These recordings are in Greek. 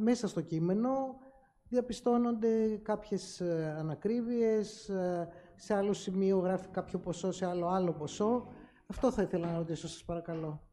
μέσα στο κείμενο διαπιστώνονται κάποιες ανακρίβειες, σε άλλο σημείο γράφει κάποιο ποσό, σε άλλο ποσό. Αυτό θα ήθελα να ρωτήσω, σας παρακαλώ.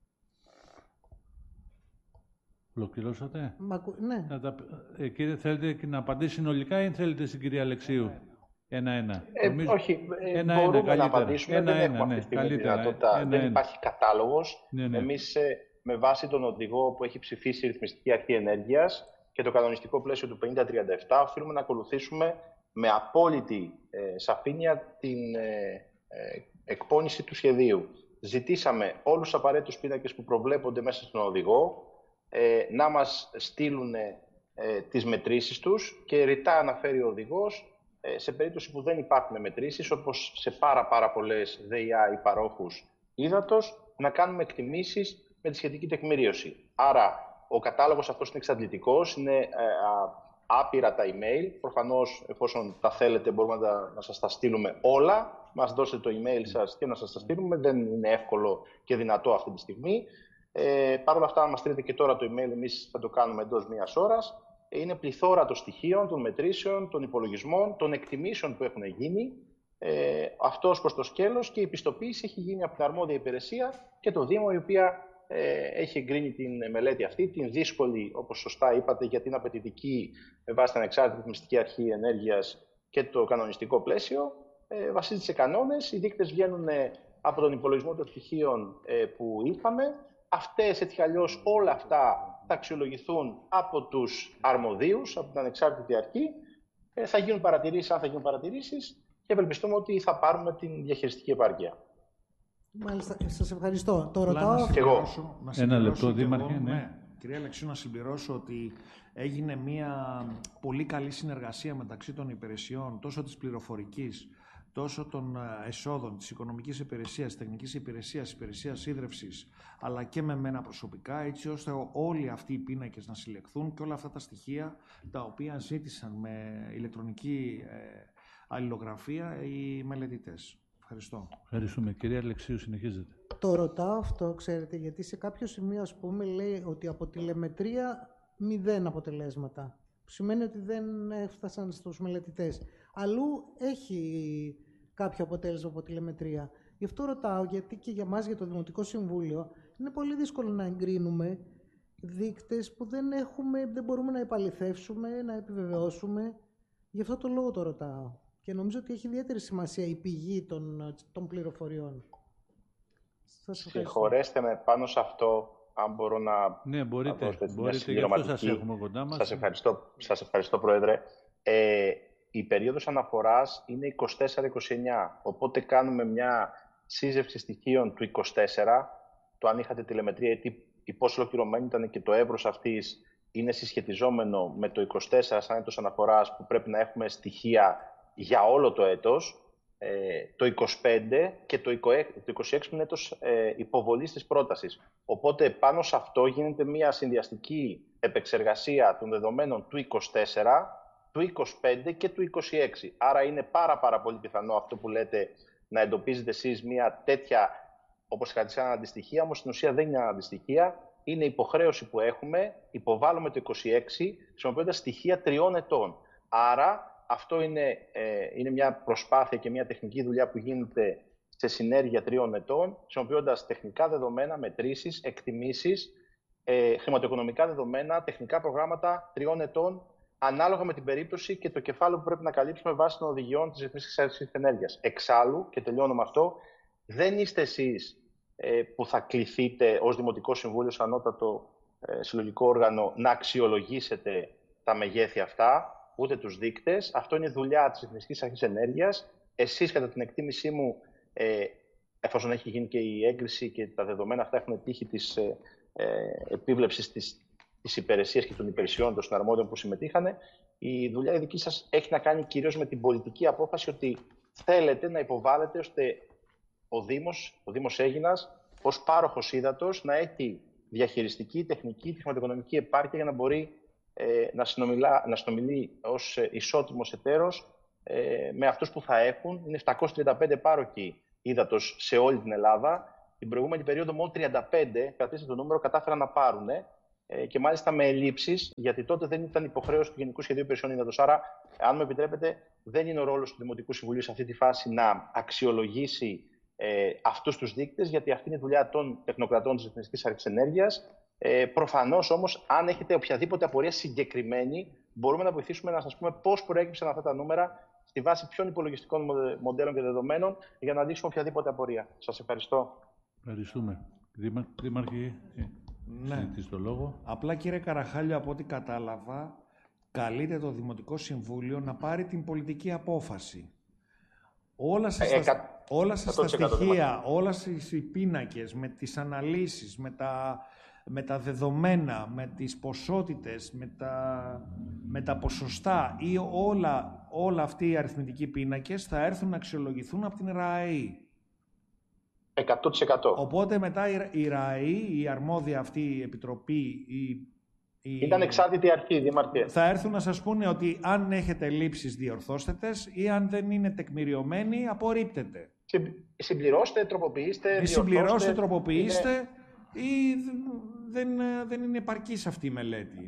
Ολοκληρώσατε? Ναι. Κύριε, θέλετε να απαντήσει συνολικά ή θέλετε στην κυρία Αλεξίου? Ένα-ένα. Όχι, μπορούμε να απαντήσουμε. Δεν έχουμε αυτή τη στιγμή τη δυνατότητα. Δεν υπάρχει κατάλογος. Εμείς, με βάση τον οδηγό που έχει ψηφίσει η Ρυθμιστική Αρχή Ενέργειας και το κανονιστικό πλαίσιο του 5037, οφείλουμε να ακολουθήσουμε με απόλυτη σαφήνεια την εκπόνηση του σχεδίου. Ζητήσαμε όλους τους απαραίτητους πίνακες που προβλέπονται μέσα στον οδηγό να μας στείλουν τις μετρήσεις τους και ρητά αναφέρει ο οδηγός σε περίπτωση που δεν υπάρχουν μετρήσεις, όπως σε πάρα πολλές ΔΕΙΑ ή παρόχους ύδατος, να κάνουμε εκτιμήσεις με τη σχετική τεκμηρίωση. Άρα, ο κατάλογος αυτός είναι εξαντλητικός, είναι άπειρα τα email. Προφανώς, εφόσον τα θέλετε, μπορούμε να σας τα στείλουμε όλα. Μας δώσετε το email σας και να σας τα στείλουμε. Δεν είναι εύκολο και δυνατό αυτή τη στιγμή. Παρ' όλα αυτά, αν μας στείλετε και τώρα το email, εμείς θα το κάνουμε εντός μιας ώρας. Είναι πληθώρα των στοιχείων, των μετρήσεων, των υπολογισμών, των εκτιμήσεων που έχουν γίνει. Αυτό ως προς το σκέλος, και η πιστοποίηση έχει γίνει από την αρμόδια υπηρεσία και το Δήμο, η οποία έχει εγκρίνει την μελέτη αυτή, την δύσκολη, όπως σωστά είπατε, γιατί είναι απαιτητική με βάση την Ανεξάρτητη Ρυθμιστική Αρχή Ενέργειας και το κανονιστικό πλαίσιο. Βασίζεται σε κανόνες. Οι δείκτες βγαίνουν από τον υπολογισμό των στοιχείων που είχαμε. Αυτές, έτσι κι αλλιώς, όλα αυτά θα αξιολογηθούν από τους αρμοδίους, από την Ανεξάρτητη Αρχή. Θα γίνουν παρατηρήσεις, αν θα γίνουν παρατηρήσεις, και ευελπιστούμε ότι θα πάρουμε την διαχειριστική επάρκεια. Μάλιστα, σας ευχαριστώ. Το ρωτάω. Ένα λεπτό, Δήμαρχε. Ναι. Κυρία Αλεξίου, να συμπληρώσω ότι έγινε μια πολύ καλή συνεργασία μεταξύ των υπηρεσιών, τόσο της πληροφορικής, τόσο των εσόδων, της οικονομικής υπηρεσίας, της τεχνικής υπηρεσίας, της υπηρεσίας ίδρευσης, αλλά και με μένα προσωπικά, έτσι ώστε όλοι αυτοί οι πίνακες να συλλεχθούν και όλα αυτά τα στοιχεία τα οποία ζήτησαν με ηλεκτρονική αλληλογραφία οι μελετητές. Ευχαριστώ. Ευχαριστούμε. Κυρία Αλεξίου, συνεχίζετε. Το ρωτάω αυτό, ξέρετε, γιατί σε κάποιο σημείο, ας πούμε, λέει ότι από τηλεμετρία 0 αποτελέσματα. Που σημαίνει ότι δεν έφτασαν στους μελετητές. Αλλού έχει κάποιο αποτέλεσμα από τηλεμετρία. Γι' αυτό ρωτάω, γιατί και για μας, για το Δημοτικό Συμβούλιο, είναι πολύ δύσκολο να εγκρίνουμε δείκτες που δεν μπορούμε να επαληθεύσουμε, να επιβεβαιώσουμε. Γι' αυτό το λόγο το ρωτάω. Και νομίζω ότι έχει ιδιαίτερη σημασία η πηγή των πληροφοριών. Συγχωρέστε με πάνω σε αυτό, αν μπορώ να... Ναι, μπορείτε, γι' αυτό σας έχουμε κοντά μας. Σας ευχαριστώ, Πρόεδρε. Η περίοδος αναφοράς είναι 24-29, οπότε κάνουμε μια σύζευξη στοιχείων του 24, το αν είχατε τηλεμετρία ή πόσο ολοκληρωμένη ήταν και το εύρος αυτής είναι συσχετιζόμενο με το 24 σαν έτος αναφοράς, που πρέπει να έχουμε στοιχεία για όλο το έτος, το 25 και το 26 που είναι έτος υποβολής της πρότασης. Οπότε πάνω σε αυτό γίνεται μια συνδυαστική επεξεργασία των δεδομένων του 24, του 25 και του 26. Άρα είναι πάρα πολύ πιθανό αυτό που λέτε, να εντοπίζετε εσείς μια τέτοια, όπως είχατε σαν αντιστοιχεία, όμως στην ουσία δεν είναι αντιστοιχεία. Είναι υποχρέωση που έχουμε, υποβάλλουμε το 26, χρησιμοποιώντας στοιχεία 3 ετών. Άρα αυτό είναι μια προσπάθεια και μια τεχνική δουλειά που γίνεται σε συνέργεια 3 ετών, χρησιμοποιώντας τεχνικά δεδομένα, μετρήσεις, εκτιμήσεις, χρηματοοικονομικά δεδομένα, τεχνικά προγράμματα 3 ετών, ανάλογα με την περίπτωση και το κεφάλαιο που πρέπει να καλύψουμε βάσει των οδηγιών της Εθνικής Αρχής Ενέργειας. Εξάλλου, και τελειώνω με αυτό, δεν είστε εσείς που θα κληθείτε ως Δημοτικό Συμβούλιο, ως ανώτατο συλλογικό όργανο, να αξιολογήσετε τα μεγέθη αυτά, ούτε τους δείκτες. Αυτό είναι δουλειά της Εθνικής Αρχής Ενέργειας. Εσείς, κατά την εκτίμησή μου, εφόσον έχει γίνει και η έγκριση και τα δεδομένα αυτά έχουν τύχει της επίβλεψης της υπηρεσίας και των υπηρεσιών των συναρμόδιων που συμμετείχανε, η δουλειά η δική σας έχει να κάνει κυρίως με την πολιτική απόφαση ότι θέλετε να υποβάλλετε ώστε ο Δήμος Αίγινας ως πάροχος ύδατος να έχει διαχειριστική, τεχνική και χρηματοοικονομική επάρκεια για να μπορεί να συνομιλεί ως ισότιμος εταίρος με αυτούς που θα έχουν. Είναι 735 πάροχοι ύδατος σε όλη την Ελλάδα. Την προηγούμενη περίοδο μόνο 35, κρατήστε το νούμερο, κατάφεραν να πάρουν. και μάλιστα με ελλείψεις, γιατί τότε δεν ήταν υποχρέωση του Γενικού Σχεδίου Υπηρεσιών Ύδατος. Άρα, αν μου επιτρέπετε, δεν είναι ο ρόλος του Δημοτικού Συμβουλίου σε αυτή τη φάση να αξιολογήσει αυτούς τους δείκτες, γιατί αυτή είναι η δουλειά των τεχνοκρατών της Εθνικής Αρχής Ενέργειας. Προφανώς όμως, αν έχετε οποιαδήποτε απορία συγκεκριμένη, μπορούμε να βοηθήσουμε να σας πούμε πώς προέκυψαν αυτά τα νούμερα, στη βάση ποιων υπολογιστικών μοντέλων και δεδομένων, για να λύσουμε οποιαδήποτε απορία. Σας ευχαριστώ. Ευχαριστούμε. Δήμαρχε, ζητείς το λόγο. Απλά, κύριε Καραχάλιο, από ό,τι κατάλαβα, καλείται το Δημοτικό Συμβούλιο να πάρει την πολιτική απόφαση. Όλα σας τα στοιχεία, όλα οι πίνακες, με τις αναλύσεις, με τα δεδομένα, με τις ποσότητες, με τα ποσοστά ή όλα αυτοί οι αριθμητικοί πίνακες θα έρθουν να αξιολογηθούν από την ΡΑΕΗ. 100%. Οπότε μετά η ΡΑΕΗ, η αρμόδια αυτή η επιτροπή, ήταν εξάρτητη αρχή, Δήμαρχε. Θα έρθουν να σας πούνε ότι αν έχετε λήψεις διορθώστε τες ή αν δεν είναι τεκμηριωμένοι απορρίπτεται. Συμπληρώστε, τροποποιήστε, τροποποιήστε ή δεν είναι επαρκής αυτή η μελέτη.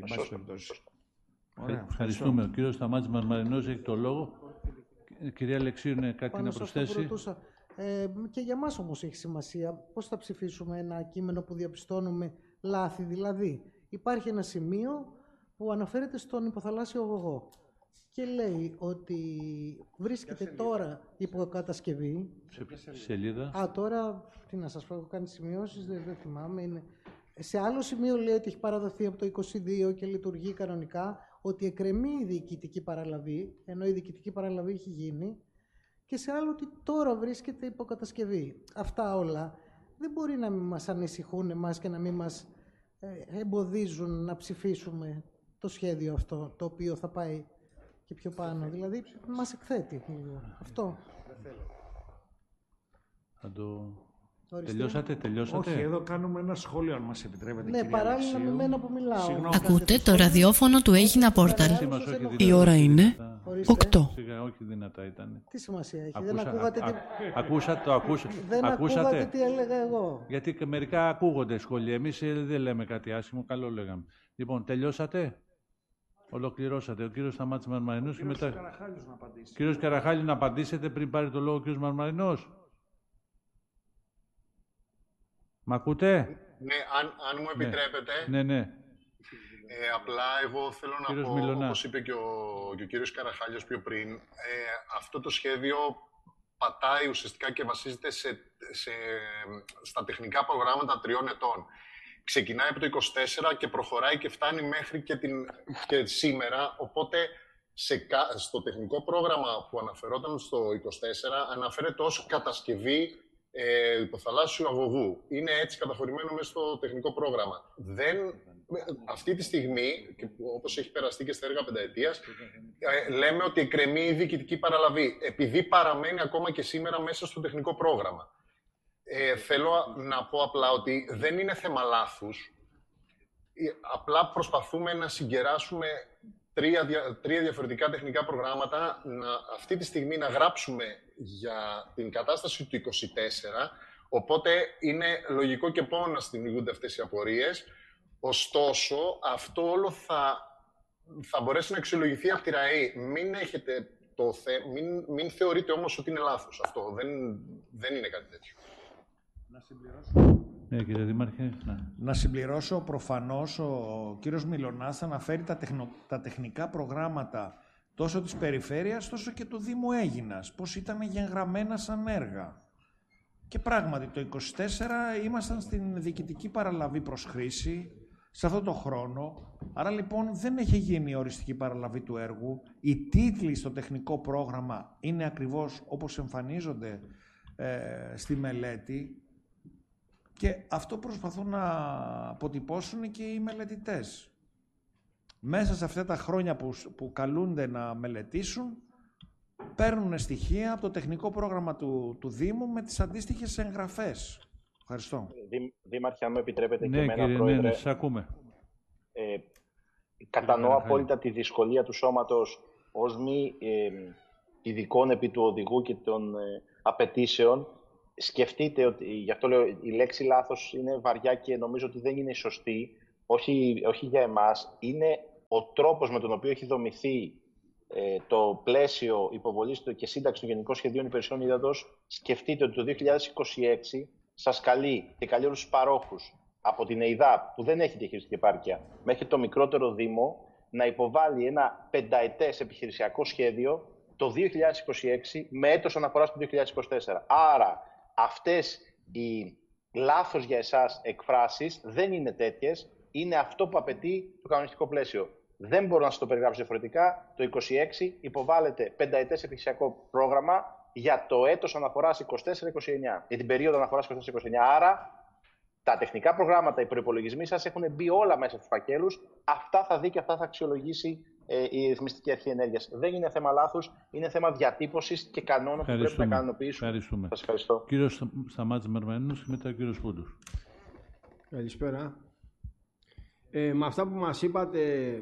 Ευχαριστούμε. Ο κύριος Σταμάτης Μαρμαρινός έχει το λόγο. Κυρία Αλεξίου, κάτι να προσθέσει? Και για μας όμως έχει σημασία πώς θα ψηφίσουμε ένα κείμενο που διαπιστώνουμε λάθη. Δηλαδή, υπάρχει ένα σημείο που αναφέρεται στον υποθαλάσσιο αγωγό και λέει ότι βρίσκεται τώρα υποκατασκευή. Σε ποια σελίδα? Τώρα, τι να σας πω, έχω κάνει σημειώσεις, δεν θυμάμαι. Είναι. Σε άλλο σημείο λέει ότι έχει παραδοθεί από το 22 και λειτουργεί κανονικά, ότι εκκρεμεί η διοικητική παραλαβή, ενώ η διοικητική παραλαβή έχει γίνει, και σε άλλο ότι τώρα βρίσκεται υποκατασκευή. Αυτά όλα δεν μπορεί να μην μας ανησυχούν εμάς και να μην μας εμποδίζουν να ψηφίσουμε το σχέδιο αυτό, το οποίο θα πάει και πιο πάνω. Δηλαδή, μας εκθέτει λίγο. Αυτό. Τελειώσατε. Όχι, εδώ κάνουμε ένα σχόλιο, αν μας επιτρέπετε. Ναι, παράλληλα με μένα που μιλάω. Ακούτε το ραδιόφωνο του Έγινα Πόρταλ. Η ώρα είναι 8. Όχι δυνατά ήταν. Τι σημασία έχει, δεν ακούγατε τι... Δεν ακούγατε τι έλεγα εγώ. Γιατί και μερικά ακούγονται σχόλια. Εμείς δεν λέμε κάτι άσχημο, καλό λέγαμε. Λοιπόν, τελειώσατε. Ολοκληρώσατε. Ο κύριος Σταμάτης Μαρμαρινός και μετά... Κύριος Καραχάλιου, να απαντήσετε πριν πάρει το λόγο ο κύριος Μαρμαρινός. Μ' ακούτε? Ναι, αν μου επιτρέπετε. Ναι. Απλά εγώ θέλω να πω, όπως είπε και ο κύριος Καραχάλιος πιο πριν, αυτό το σχέδιο πατάει ουσιαστικά και βασίζεται στα τεχνικά προγράμματα 3 ετών. Ξεκινάει από το 24 και προχωράει και φτάνει μέχρι και σήμερα, οπότε στο τεχνικό πρόγραμμα που αναφερόταν στο 24 αναφέρεται ως κατασκευή υποθαλάσσιου αγωγού. Είναι έτσι καταχωρημένο μέσα στο τεχνικό πρόγραμμα. Αυτή τη στιγμή, όπως έχει περαστεί και στα έργα πενταετίας, λέμε ότι εκκρεμεί η διοικητική παραλαβή, επειδή παραμένει ακόμα και σήμερα μέσα στο τεχνικό πρόγραμμα. Θέλω να πω απλά ότι δεν είναι θέμα λάθους. Απλά προσπαθούμε να συγκεράσουμε τρία διαφορετικά τεχνικά προγράμματα, αυτή τη στιγμή να γράψουμε για την κατάσταση του 24, οπότε είναι λογικό και μόνο να δημιουργούνται αυτές οι απορίες. Ωστόσο, αυτό όλο θα μπορέσει να αξιολογηθεί από τη ΡΑΕΗ. Μην θεωρείτε όμως ότι είναι λάθος αυτό. Δεν είναι κάτι τέτοιο. Να συμπληρώσω. Ναι, κύριε Δήμαρχε. Να συμπληρώσω, προφανώς ο κύριος Μιλωνάς αναφέρει τα τεχνικά προγράμματα τόσο της περιφέρειας, τόσο και του Δήμου Αίγινας, πώς ήταν εγγεγραμμένα σαν έργα. Και πράγματι, το 24 ήμασταν στην διοικητική παραλαβή προς χρήση, σε αυτό το χρόνο. Άρα λοιπόν δεν έχει γίνει η οριστική παραλαβή του έργου. Οι τίτλοι στο τεχνικό πρόγραμμα είναι ακριβώς όπως εμφανίζονται στη μελέτη. Και αυτό προσπαθούν να αποτυπώσουν και οι μελετητές. Μέσα σε αυτά τα χρόνια που καλούνται να μελετήσουν, παίρνουν στοιχεία από το τεχνικό πρόγραμμα του Δήμου με τις αντίστοιχες εγγραφές. Ευχαριστώ. Δήμαρχε, αν μου επιτρέπετε ναι, και εμένα, κύριε, Πρόεδρε. Ναι, σας ακούμε. Κατανοώ απόλυτα τη δυσκολία του σώματος ως μη ειδικών επί του οδηγού και των απαιτήσεων. Σκεφτείτε ότι, γι' αυτό λέω, η λέξη λάθος είναι βαριά και νομίζω ότι δεν είναι σωστή. όχι για εμάς, είναι ο τρόπος με τον οποίο έχει δομηθεί το πλαίσιο υποβολής και σύνταξη των Γενικών Σχεδίων Υπηρεσιών Ύδατος. Σκεφτείτε ότι το 2026 σας καλεί και καλεί όλους τους παρόχους από την ΕΙΔΑΠ, που δεν έχει διαχειριστική επάρκεια, μέχρι το μικρότερο Δήμο, να υποβάλει ένα πενταετές επιχειρησιακό σχέδιο το 2026 με έτος αναφοράς το 2024. Άρα αυτές οι λάθος για εσάς εκφράσεις δεν είναι τέτοιες, είναι αυτό που απαιτεί το κανονιστικό πλαίσιο. Δεν μπορώ να σας το περιγράψω διαφορετικά. Το 2026 υποβάλλεται πενταετές επιχειρησιακό πρόγραμμα για το έτος αναφοράς 24-29, για την περίοδο αναφοράς 24-29. Άρα τα τεχνικά προγράμματα, οι προϋπολογισμοί σας έχουν μπει όλα μέσα στους φακέλους. Αυτά θα δει και αυτά θα αξιολογήσει η Ρυθμιστική Αρχή Ενέργειας. Δεν είναι θέμα λάθους, είναι θέμα διατύπωσης και κανόνων που πρέπει να κανονοποιήσουμε. Ευχαριστούμε. Σας ευχαριστώ. Κύριος Σταμάτης Μερμανίνος και μετά ο κύριος Πούντος. Καλησπέρα. Με αυτά που μας είπατε,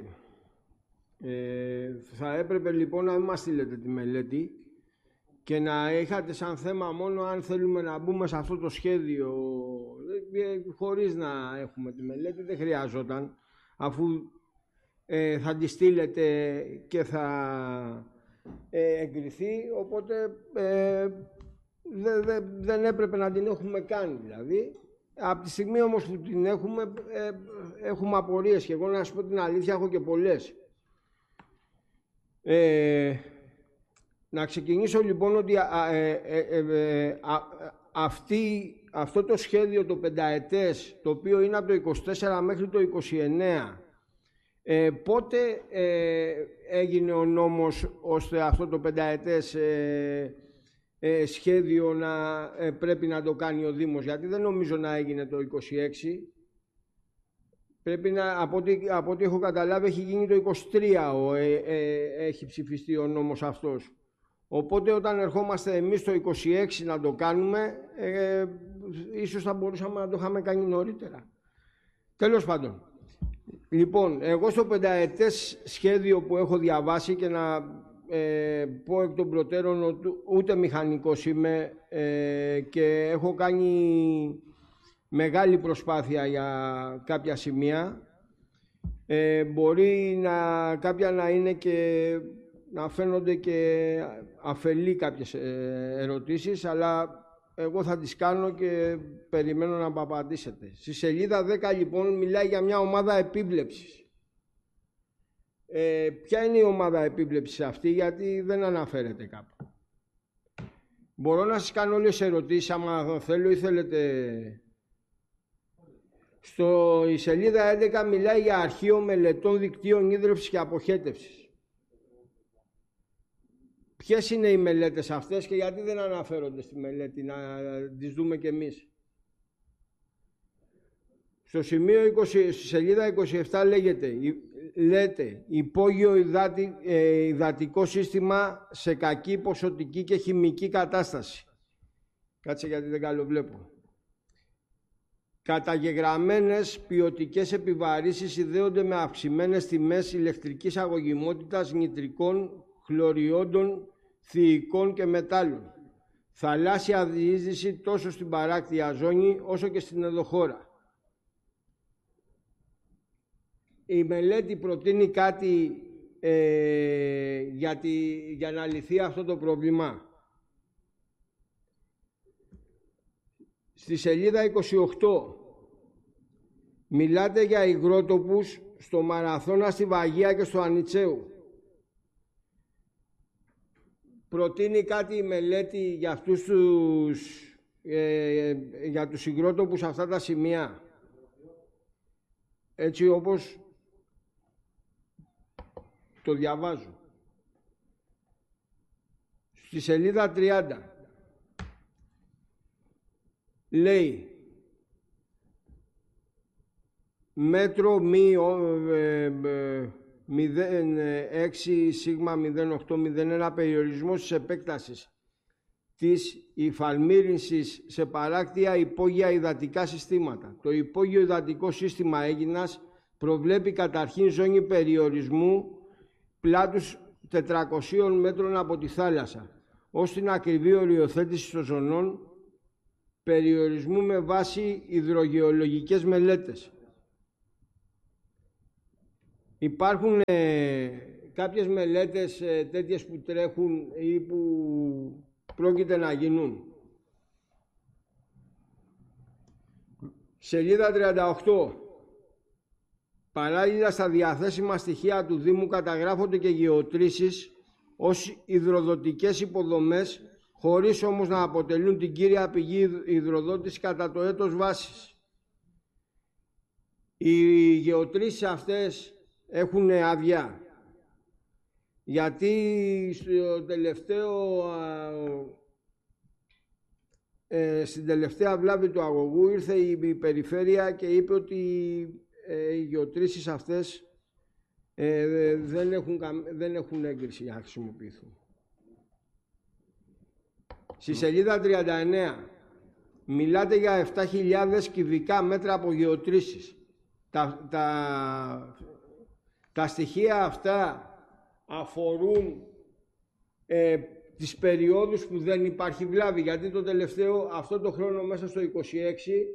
θα έπρεπε λοιπόν να μην μας στείλετε τη μελέτη και να είχατε σαν θέμα μόνο αν θέλουμε να μπούμε σε αυτό το σχέδιο χωρίς να έχουμε τη μελέτη. Δεν χρειάζονταν, αφού θα τη στείλετε και θα εγκριθεί, οπότε δεν έπρεπε να την έχουμε κάνει δηλαδή. Από τη στιγμή όμως που την έχουμε, έχουμε απορίες και εγώ να σας πω την αλήθεια έχω και πολλές. Να ξεκινήσω λοιπόν ότι αυτό το σχέδιο το πενταετές, το οποίο είναι από το 24 μέχρι το 29, πότε έγινε ο νόμος ώστε αυτό το πενταετές σχέδιο να πρέπει να το κάνει ο Δήμος? Γιατί δεν νομίζω να έγινε το 26. Πρέπει να, από ό,τι έχω καταλάβει, έχει γίνει το 23 έχει ψηφιστεί ο νόμος αυτός. Οπότε όταν ερχόμαστε εμείς το 26 να το κάνουμε, ίσως θα μπορούσαμε να το είχαμε κάνει νωρίτερα. Τέλος πάντων. Λοιπόν, εγώ στο πενταετές σχέδιο που έχω διαβάσει και να πω εκ των προτέρων ότι ούτε μηχανικός είμαι και έχω κάνει μεγάλη προσπάθεια για κάποια σημεία. Μπορεί κάποια να είναι και να φαίνονται και αφελή κάποιες ερωτήσεις, αλλά εγώ θα τις κάνω και περιμένω να μου απαντήσετε. Στη σελίδα 10 λοιπόν μιλάει για μια ομάδα επίβλεψης. Ποια είναι η ομάδα επίβλεψης αυτή, γιατί δεν αναφέρεται κάπου? Μπορώ να σας κάνω όλες τις ερωτήσεις άμα θέλω ή θέλετε. Η σελίδα 11 μιλάει για αρχείο μελετών δικτύων ίδρυυσης και αποχέτευσης. Ποιες είναι οι μελέτες αυτές και γιατί δεν αναφέρονται στη μελέτη, να τις δούμε κι εμείς? Στο σημείο 20, στη σελίδα 27 λέτε υπόγειο υδατικό σύστημα σε κακή ποσοτική και χημική κατάσταση. Κάτσε γιατί δεν καλοβλέπω. Καταγεγραμμένες ποιοτικές επιβαρύσεις συνδέονται με αυξημένες τιμές ηλεκτρικής αγωγημότητας, νητρικών, χλωριόντων, θηικών και μετάλλων. Θαλάσσια διείσδυση τόσο στην παράκτια ζώνη όσο και στην ενδοχώρα. Η μελέτη προτείνει κάτι για να λυθεί αυτό το πρόβλημα. Στη σελίδα 28 μιλάτε για υγρότοπους στο Μαραθώνα, στη Βαγία και στο Ανιτσέου. Προτείνει κάτι η μελέτη για αυτούς για τους υγρότοπους σε αυτά τα σημεία? Έτσι όπως το διαβάζω. Στη σελίδα 30 λέει μέτρο 06 σίγμα 0801 περιορισμός της επέκτασης της υφαλμύρυνσης σε παράκτια υπόγεια υδατικά συστήματα. Το υπόγειο υδατικό σύστημα Αίγινας προβλέπει καταρχήν ζώνη περιορισμού πλάτους 400 μέτρων από τη θάλασσα, ως την ακριβή οριοθέτηση των ζωνών περιορισμού με βάση υδρογεωλογικές μελέτες. υπάρχουν κάποιες μελέτες τέτοιες που τρέχουν ή που πρόκειται να γίνουν. Σελίδα 38. Παράλληλα στα διαθέσιμα στοιχεία του Δήμου καταγράφονται και γεωτρήσεις ως υδροδοτικές υποδομές, χωρίς όμως να αποτελούν την κύρια πηγή υδροδότηση κατά το έτος βάσης. Οι γεωτρήσεις αυτές έχουν άδεια, γιατί στην τελευταία βλάβη του αγωγού ήρθε η περιφέρεια και είπε ότι οι γεωτρήσεις αυτές δεν έχουν έγκριση για να χρησιμοποιηθούν. Στη σελίδα 39 μιλάτε για 7.000 κυβικά μέτρα από γεωτρήσεις. Τα στοιχεία αυτά αφορούν τις περιόδους που δεν υπάρχει βλάβη, γιατί αυτό το χρόνο μέσα στο 26,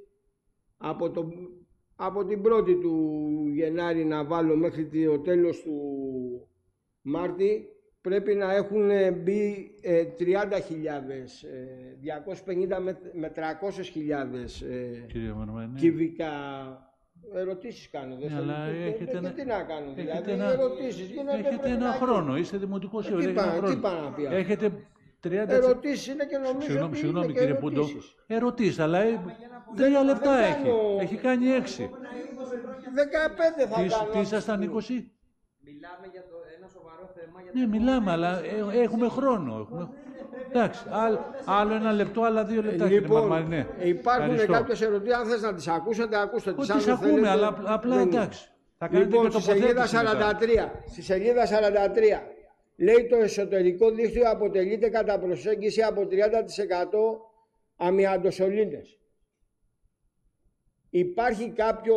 από την 1η του Γενάρη να βάλω μέχρι το τέλος του Μάρτη, πρέπει να έχουν μπει 30.000, 250 με 300.000 κυβικά. Ερωτήσεις κάνω, δεν τι να κάνω, δηλαδή ερωτήσεις γίνονται. Έχετε ένα χρόνο, είστε δημοτικός ή τι πάνε να πει. Έχετε 30... Ερωτήσεις είναι και νομίζω ότι συγγνώμη είναι κύριε και Πούντο, ερωτήσεις. αλλά 3 λεπτά έχει κάνει 6. 15 θα κάνω. Τι ήσασταν 20? Μιλάμε για ένα σοβαρό θέμα. Ναι, μιλάμε, αλλά έχουμε χρόνο. Εντάξει, άλλο 1 λεπτό, άλλα 2 λεπτά. Λοιπόν, υπάρχουν κάποιες ερωτήσεις, αν θες να τις ακούσετε, ακούστε τις. Τις ακούμε, αλλά απλά εντάξει. Λοιπόν, στη σελίδα 43, λέει το εσωτερικό δίκτυο αποτελείται κατά προσέγγιση από 30% αμοιαντοσωλήνες. Υπάρχει κάποιο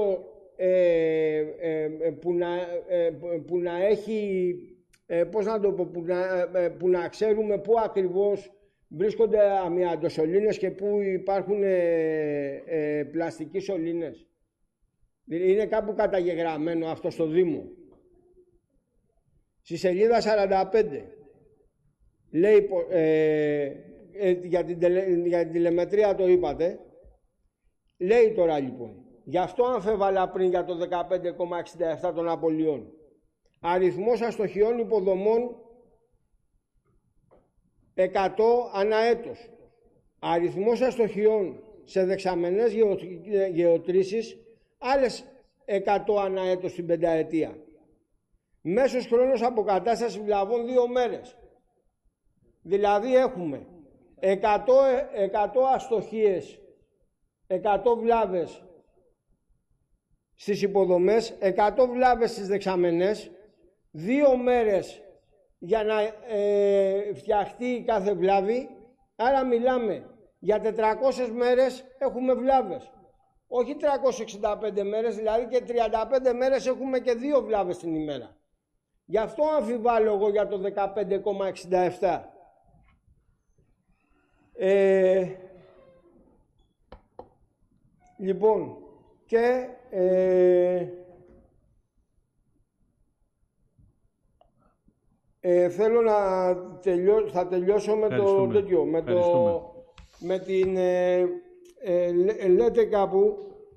που να έχει, πώς να το πω, που να ξέρουμε πού ακριβώς βρίσκονται αμοιαντοσωλήνες και πού υπάρχουν πλαστικοί σωλήνες. Είναι κάπου καταγεγραμμένο αυτό στο Δήμο. Στη σελίδα 45 λέει, για την τηλεμετρία το είπατε, λέει τώρα λοιπόν, γι' αυτό αμφέβαλα πριν για το 15,67 των απολειών. Αριθμός αστοχιών υποδομών 100 ανά έτος. Αριθμός αστοχιών σε δεξαμενές γεωτρήσεις άλλες 100 ανά έτος την πενταετία. Μέσος χρόνος αποκατάστασης βλαβών 2 μέρες. Δηλαδή έχουμε 100 αστοχίες, 100 βλάβες στις υποδομές, 100 βλάβες στις δεξαμενές, 2 μέρες για να φτιαχτεί κάθε βλάβη. Άρα μιλάμε για 400 μέρες έχουμε βλάβες. Όχι 365 μέρες, δηλαδή και 35 μέρες έχουμε και 2 βλάβες την ημέρα. Γι' αυτό αμφιβάλλω εγώ για το 15,67. Λοιπόν, και θέλω να θα τελειώσω με το τέτοιο, με την λέτε κάπου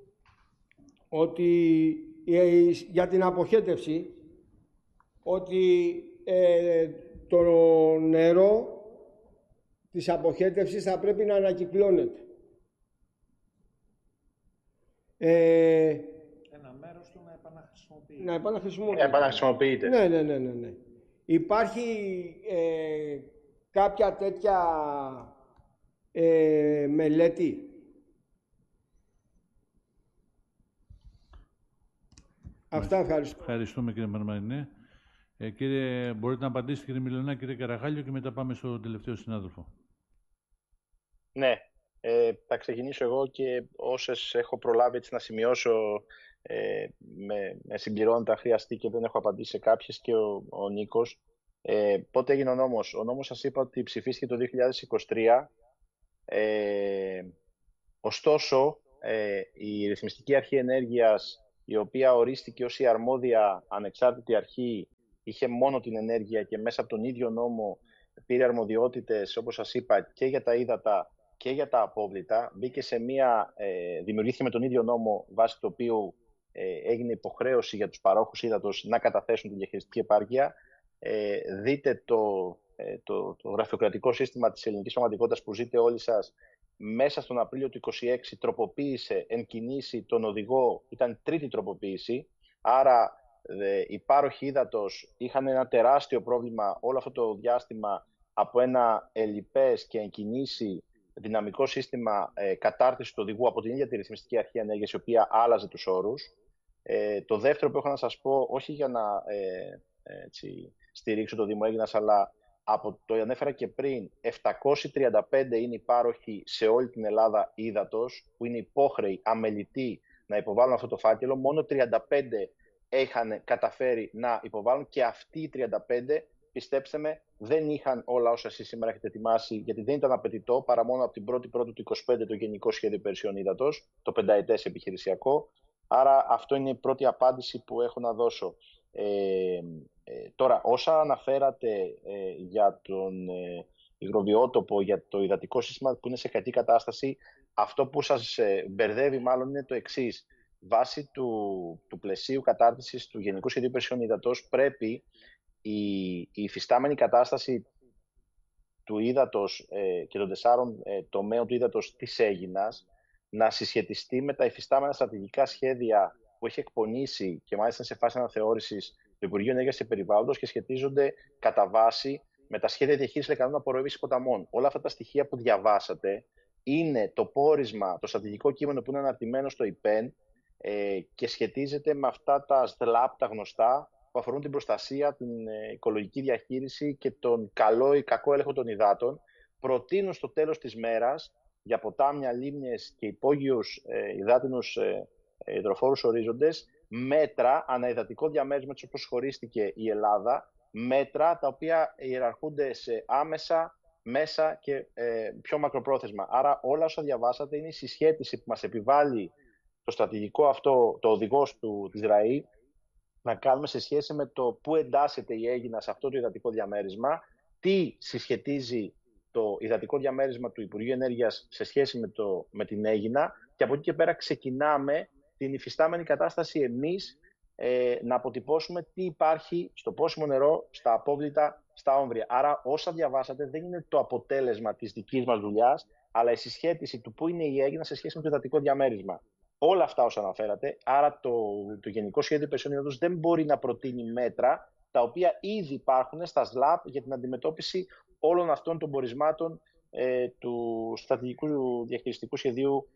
ότι για την αποχέτευση, ότι το νερό της αποχέτευσης θα πρέπει να ανακυκλώνεται. Ένα μέρος του να επαναχρησιμοποιείται. Ναι. Υπάρχει κάποια τέτοια μελέτη? Αυτά, ευχαριστώ. Ευχαριστούμε κύριε Μαρμαρινέ. Κύριε, μπορείτε να απαντήσετε κύριε Μιλωνά, κύριε Καραχάλιο, και μετά πάμε στον τελευταίο συνάδελφο. Ναι, θα ξεκινήσω εγώ και όσες έχω προλάβει έτσι να σημειώσω με συμπληρώνοντα χρειαστεί και δεν έχω απαντήσει σε κάποιες, και ο Νίκος. Πότε έγινε ο νόμος? Ο νόμος σας είπα ότι ψηφίστηκε το 2023. Ωστόσο, η Ρυθμιστική Αρχή Ενέργειας η οποία ορίστηκε ως η αρμόδια ανεξάρτητη αρχή, είχε μόνο την ενέργεια και μέσα από τον ίδιο νόμο πήρε αρμοδιότητες, όπως σας είπα, και για τα ύδατα και για τα απόβλητα. Μπήκε σε δημιουργήθηκε με τον ίδιο νόμο, βάσει του οποίου έγινε υποχρέωση για τους παρόχους ύδατος να καταθέσουν την διαχειριστική επάρκεια. Δείτε το γραφειοκρατικό σύστημα της ελληνικής πραγματικότητας που ζείτε όλοι σας. Μέσα στον Απρίλιο του 2026 τροποποίησε εν κινήσει τον οδηγό, ήταν τρίτη τροποποίηση, άρα οι πάροχοι ύδατος είχαν ένα τεράστιο πρόβλημα όλο αυτό το διάστημα από ένα ελλειπές και εν κινήσει δυναμικό σύστημα κατάρτισης του οδηγού από την ίδια τη ρυθμιστική αρχή ενέργειας, η οποία άλλαζε τους όρους. Το δεύτερο που έχω να σας πω, όχι για να στηρίξω το Δήμο Αίγινας, αλλά το ανέφερα και πριν, 735 είναι οι πάροχοι σε όλη την Ελλάδα ύδατος, που είναι υπόχρεοι, αμελητοί να υποβάλουν αυτό το φάκελο. Μόνο 35 είχαν καταφέρει να υποβάλουν, και αυτοί οι 35, πιστέψτε με, δεν είχαν όλα όσα εσείς σήμερα έχετε ετοιμάσει, γιατί δεν ήταν απαιτητό παρά μόνο από την 1η Πρώτου του 2025 το Γενικό Σχέδιο Υπηρεσιών Ύδατος, το πενταετές επιχειρησιακό. Άρα αυτό είναι η πρώτη απάντηση που έχω να δώσω. Τώρα, όσα αναφέρατε για τον υγροβιότοπο, για το υδατικό σύστημα που είναι σε κακή κατάσταση, αυτό που σας μπερδεύει μάλλον είναι το εξής. Βάσει του πλαισίου κατάρτισης του Γενικού Σχεδίου Υπηρεσιών Ύδατος, πρέπει η υφιστάμενη κατάσταση του ύδατος και των 4 τομέων του ύδατος της Αίγινας να συσχετιστεί με τα υφιστάμενα στρατηγικά σχέδια που έχει εκπονήσει και μάλιστα σε φάση αναθεώρησης το Υπουργείο Ενέργειας και Περιβάλλοντος και σχετίζονται κατά βάση με τα σχέδια διαχείρισης λεκανών απορροής ποταμών. Όλα αυτά τα στοιχεία που διαβάσατε είναι το πόρισμα, το στρατηγικό κείμενο που είναι αναρτημένο στο ΙΠΕΝ και σχετίζεται με αυτά τα ΣΔΛΑΠ, τα γνωστά, που αφορούν την προστασία, την οικολογική διαχείριση και τον καλό ή κακό έλεγχο των υδάτων. Προτείνουν στο τέλος της μέρας για ποτάμια, λίμνες και υπόγειους υδάτινους υδροφόρους ορίζοντες μέτρα αναεδατικό διαμέρισμα, έτσι όπως χωρίστηκε η Ελλάδα, μέτρα τα οποία ιεραρχούνται σε άμεσα, μέσα και πιο μακροπρόθεσμα. Άρα όλα όσα διαβάσατε είναι η συσχέτιση που μας επιβάλλει το στρατηγικό αυτό, το οδηγός της ΔΡΑΗ, να κάνουμε σε σχέση με το πού εντάσσεται η Αίγινα σε αυτό το υδατικό διαμέρισμα, τι συσχετίζει το υδατικό διαμέρισμα του Υπουργείου Ενέργειας σε σχέση με την Αίγινα, και από εκεί και πέρα ξεκινάμε την υφιστάμενη κατάσταση εμείς να αποτυπώσουμε τι υπάρχει στο πόσιμο νερό, στα απόβλητα, στα όμβρια. Άρα όσα διαβάσατε δεν είναι το αποτέλεσμα της δικής μας δουλειάς, αλλά η συσχέτιση του πού είναι η Αίγινα σε σχέση με το υδατικό διαμέρισμα. Όλα αυτά όσα αναφέρατε, άρα το Γενικό Σχέδιο Υπηρεσιών Ύδατος δεν μπορεί να προτείνει μέτρα τα οποία ήδη υπάρχουν στα ΣΛΑΠ για την αντιμετώπιση όλων αυτών των πορισμάτων του στρατηγικού διαχειριστικού σχεδίου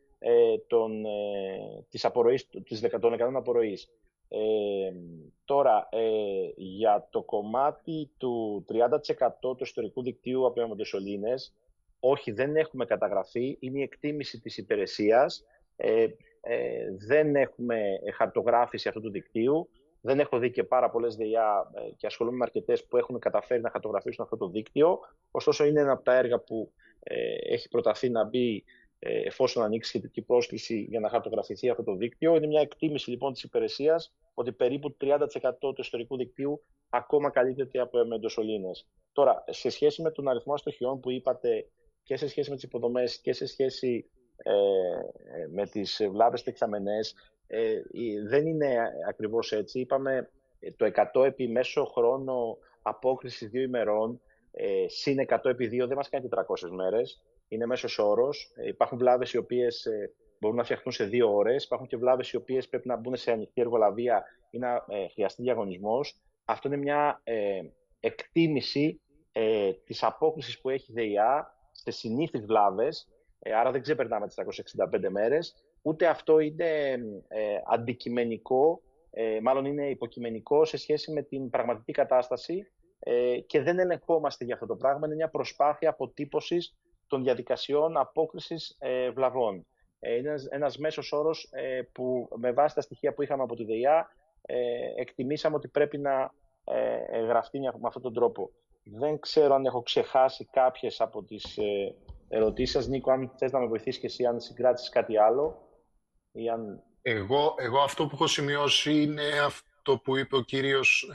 των λεκανών απορροής. Τώρα, για το κομμάτι του 30% του ιστορικού δικτύου από αιμοντοσωλήνες, όχι, δεν έχουμε καταγραφεί, είναι η εκτίμηση της υπηρεσίας. Δεν έχουμε χαρτογράφηση αυτού του δικτύου. Δεν έχω δει και πάρα πολλές ΔΕΙΑ και ασχολούμαι με αρκετές που έχουν καταφέρει να χαρτογραφήσουν αυτό το δίκτυο. Ωστόσο, είναι ένα από τα έργα που έχει προταθεί να μπει εφόσον ανοίξει σχετική πρόσκληση για να χαρτογραφηθεί αυτό το δίκτυο. Είναι μια εκτίμηση λοιπόν της υπηρεσίας ότι περίπου 30% του ιστορικού δικτύου ακόμα καλύπτεται από αιμοντοσωλήνες. Τώρα, σε σχέση με τον αριθμό αστοχιών που είπατε και σε σχέση με τις υποδομές και σε σχέση με τις βλάβες τεξαμενές, δεν είναι ακριβώς έτσι. Είπαμε το 100 επί μέσο χρόνο απόκρισης 2 ημερών, συν 100 επί 2 δεν μας κάνει 400 μέρες. Είναι μέσος όρος. Υπάρχουν βλάβες οι οποίες μπορούν να φτιαχτούν σε 2 ώρες. Υπάρχουν και βλάβες οι οποίες πρέπει να μπουν σε ανοιχτή εργολαβία ή να χρειαστεί διαγωνισμός. Αυτό είναι μια εκτίμηση της απόκρισης που έχει η ΔΕΙΑ σε συνήθεις βλάβες. Άρα δεν ξεπερνάμε τις 365 μέρες. Ούτε αυτό είναι αντικειμενικό, μάλλον είναι υποκειμενικό σε σχέση με την πραγματική κατάσταση και δεν ελεγχόμαστε για αυτό το πράγμα. Είναι μια προσπάθεια αποτύπωσης των διαδικασιών απόκρισης βλαβών. Είναι ένας μέσος όρος που με βάση τα στοιχεία που είχαμε από τη ΔΕΙΑ εκτιμήσαμε ότι πρέπει να γραφτεί με αυτόν τον τρόπο. Δεν ξέρω αν έχω ξεχάσει κάποιες από τις ερωτήσεις σας. Νίκο, αν θες να με βοηθήσεις και εσύ, αν συγκράτησες κάτι άλλο ή αν Εγώ αυτό που έχω σημειώσει είναι αυτό που είπε ο κύριος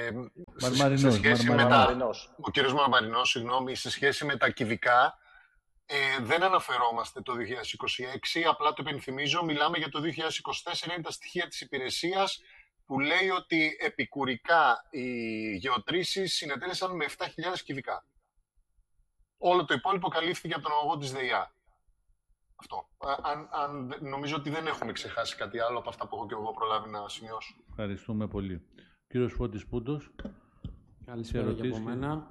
ο κύριος Μαρμαρινός, συγγνώμη, σε σχέση με τα κυβικά. Δεν αναφερόμαστε το 2026, απλά το υπενθυμίζω, μιλάμε για το 2024, είναι τα στοιχεία της υπηρεσίας που λέει ότι επικουρικά οι γεωτρήσεις συνετέλεσαν με 7.000 κυβικά. Όλο το υπόλοιπο καλύφθηκε από τον αγωγό της ΔΕΙΑ. Αυτό. Νομίζω ότι δεν έχουμε ξεχάσει κάτι άλλο από αυτά που έχω και εγώ προλάβει να σημειώσω. Ευχαριστούμε πολύ. Κύριος Φώτης Πούντος. Καλησπέρα και από μένα.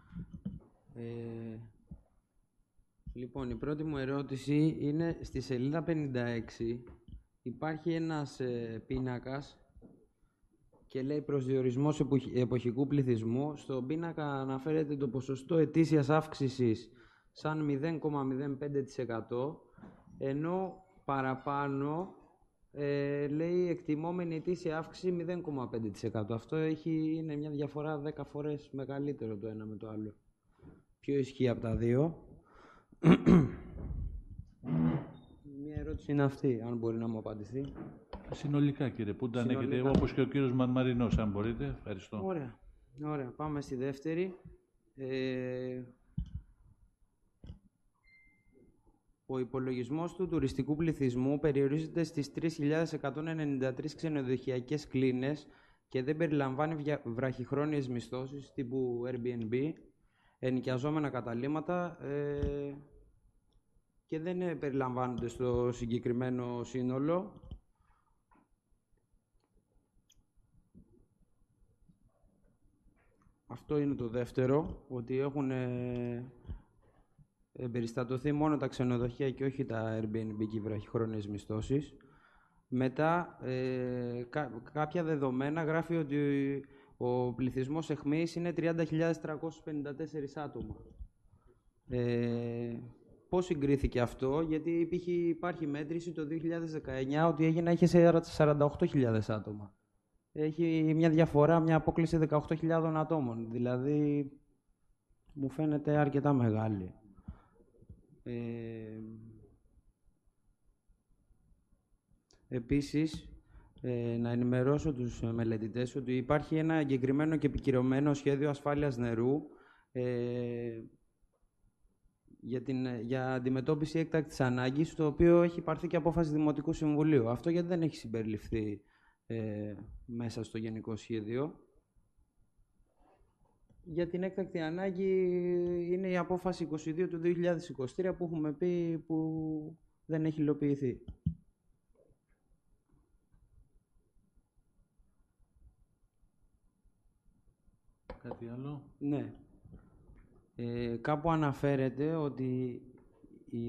Λοιπόν, η πρώτη μου ερώτηση είναι στη σελίδα 56. Υπάρχει ένας πίνακας και λέει προσδιορισμός εποχικού πληθυσμού. Στον πίνακα αναφέρεται το ποσοστό ετήσιας αύξησης σαν 0,05%, ενώ παραπάνω λέει εκτιμόμενη ετήσια αύξηση 0,5%. Αυτό είναι μια διαφορά 10 φορές μεγαλύτερο το ένα με το άλλο. Ποιο ισχύει από τα δύο? Μια ερώτηση είναι αυτή, αν μπορεί να μου απαντηθεί. Συνολικά, κύριε Πούντα, αν έχετε, όπως και ο κύριος Μαρμαρινός, αν μπορείτε. Ευχαριστώ. Ωραία. Πάμε στη δεύτερη. Ο υπολογισμός του τουριστικού πληθυσμού περιορίζεται στις 3.193 ξενοδοχειακές κλίνες και δεν περιλαμβάνει βραχυχρόνιες μισθώσεις τύπου Airbnb, ενοικιαζόμενα καταλύματα και δεν περιλαμβάνονται στο συγκεκριμένο σύνολο. Αυτό είναι το δεύτερο, ότι έχουν εμπεριστατωθεί μόνο τα ξενοδοχεία και όχι τα Airbnb και οι βραχυχρόνιες μισθώσεις. Μετά, κάποια δεδομένα γράφει ότι ο πληθυσμός αιχμής είναι 30.354 άτομα. Πώς συγκρίθηκε αυτό? Γιατί υπάρχει μέτρηση το 2019 ότι είχε 48.000 άτομα. Έχει μια διαφορά, μια απόκλιση 18.000 ατόμων. Δηλαδή, μου φαίνεται αρκετά μεγάλη. Επίσης, να ενημερώσω τους μελετητές ότι υπάρχει ένα εγκεκριμένο και επικυρωμένο σχέδιο ασφάλειας νερού για αντιμετώπιση έκτακτης ανάγκης, το οποίο έχει πάρθει και απόφαση Δημοτικού Συμβουλίου. Αυτό γιατί δεν έχει συμπεριληφθεί μέσα στο Γενικό Σχέδιο? Για την έκτακτη ανάγκη είναι η απόφαση 22 του 2023 που έχουμε πει που δεν έχει υλοποιηθεί. Κάτι άλλο? Ναι. Κάπου αναφέρεται ότι η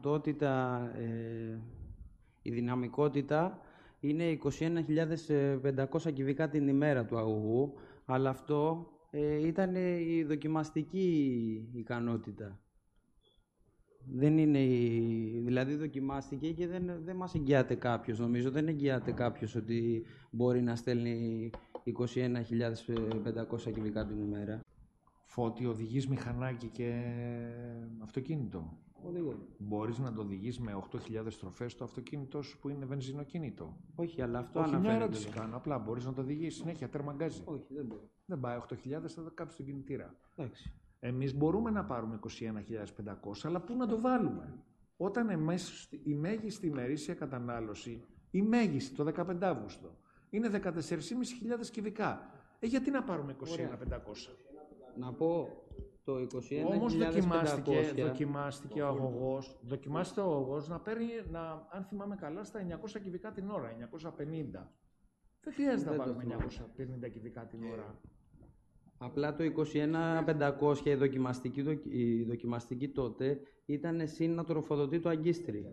δυναμικότητα είναι 21.500 κυβικά την ημέρα του αγωγού, αλλά αυτό ήταν η δοκιμαστική ικανότητα. Δεν είναι δηλαδή δοκιμάστηκε και δεν μας εγγυάται κάποιος, νομίζω. Δεν εγγυάται κάποιος ότι μπορεί να στέλνει 21.500 κυβικά την ημέρα. Φώτη, οδηγείς μηχανάκι και αυτοκίνητο. Μπορείς να το οδηγείς με 8.000 στροφές το αυτοκίνητο σου που είναι βενζινοκίνητο? Όχι, αλλά αυτό αναφέρεται. αναφέρεται. Μια ερώτηση κάνω. Απλά μπορείς να το οδηγείς συνέχεια, τερμαγκάζει? Όχι, δεν μπορεί. Δεν πάει 8.000, θα το κάψει τον κινητήρα. Εντάξει. Εμείς μπορούμε να πάρουμε 21.500, αλλά πού να το βάλουμε? Όταν η μέγιστη ημερήσια κατανάλωση, η μέγιστη το 15 Αύγουστο, είναι 14.500 κυβικά. Γιατί να πάρουμε 21.500? Να πω το 21.500. Όμως δοκιμάστηκε ο αγωγός να παίρνει, αν θυμάμαι καλά, στα 900 κυβικά την ώρα, 950. Δεν χρειάζεται να πάρουμε 950 κυβικά την ώρα. Απλά το 21.500 η δοκιμαστική τότε ήταν συν να τροφοδοτεί το αγκίστρι.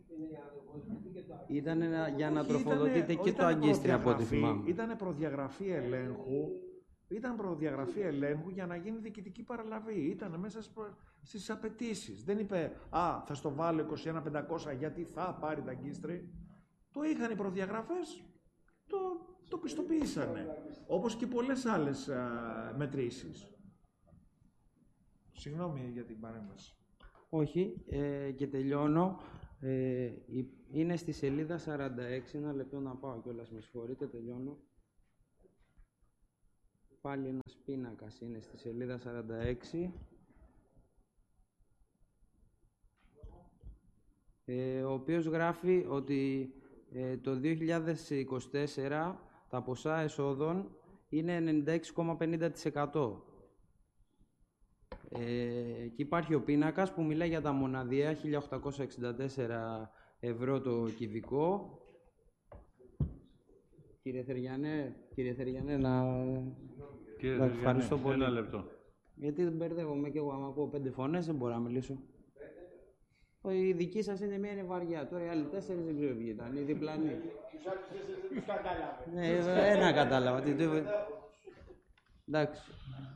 Ήταν για να τροφοδοτείται και το αγκίστρι από ό,τι θυμάμαι. Ήταν προδιαγραφή ελέγχου για να γίνει διοικητική παραλαβή. Ήταν μέσα στις απαιτήσεις. Δεν είπε θα στο βάλω 21.500 γιατί θα πάρει τα αγκίστρι. Το είχαν οι προδιαγραφές, το πιστοποιήσανε. Όπως και πολλές άλλες μετρήσεις. Συγγνώμη για την παρέμβαση. Όχι, και τελειώνω. Είναι στη σελίδα 46, ένα λεπτό να πάω κιόλας, με συγχωρείτε, τελειώνω. Πάλι ένας πίνακας είναι στη σελίδα 46. Ο οποίος γράφει ότι το 2024 τα ποσά εσόδων είναι 96,50%. Και υπάρχει ο πίνακας που μιλάει για τα μοναδιαία 1.864 ευρώ το κυβικό. Κύριε Θεριανέ, ευχαριστώ πολύ. Ένα λεπτό. Γιατί δεν μπερδεύομαι και εγώ, άμα πω 5 φωνές δεν μπορώ να μιλήσω. Η δική σας είναι μία είναι βαριά, τώρα οι άλλοι 4 δεν ξέρω ποιοι ήταν, οι διπλανοί. Τους άλλους 4 δεν τους κατάλαβα. Ναι, ένα κατάλαβα. Εντάξει.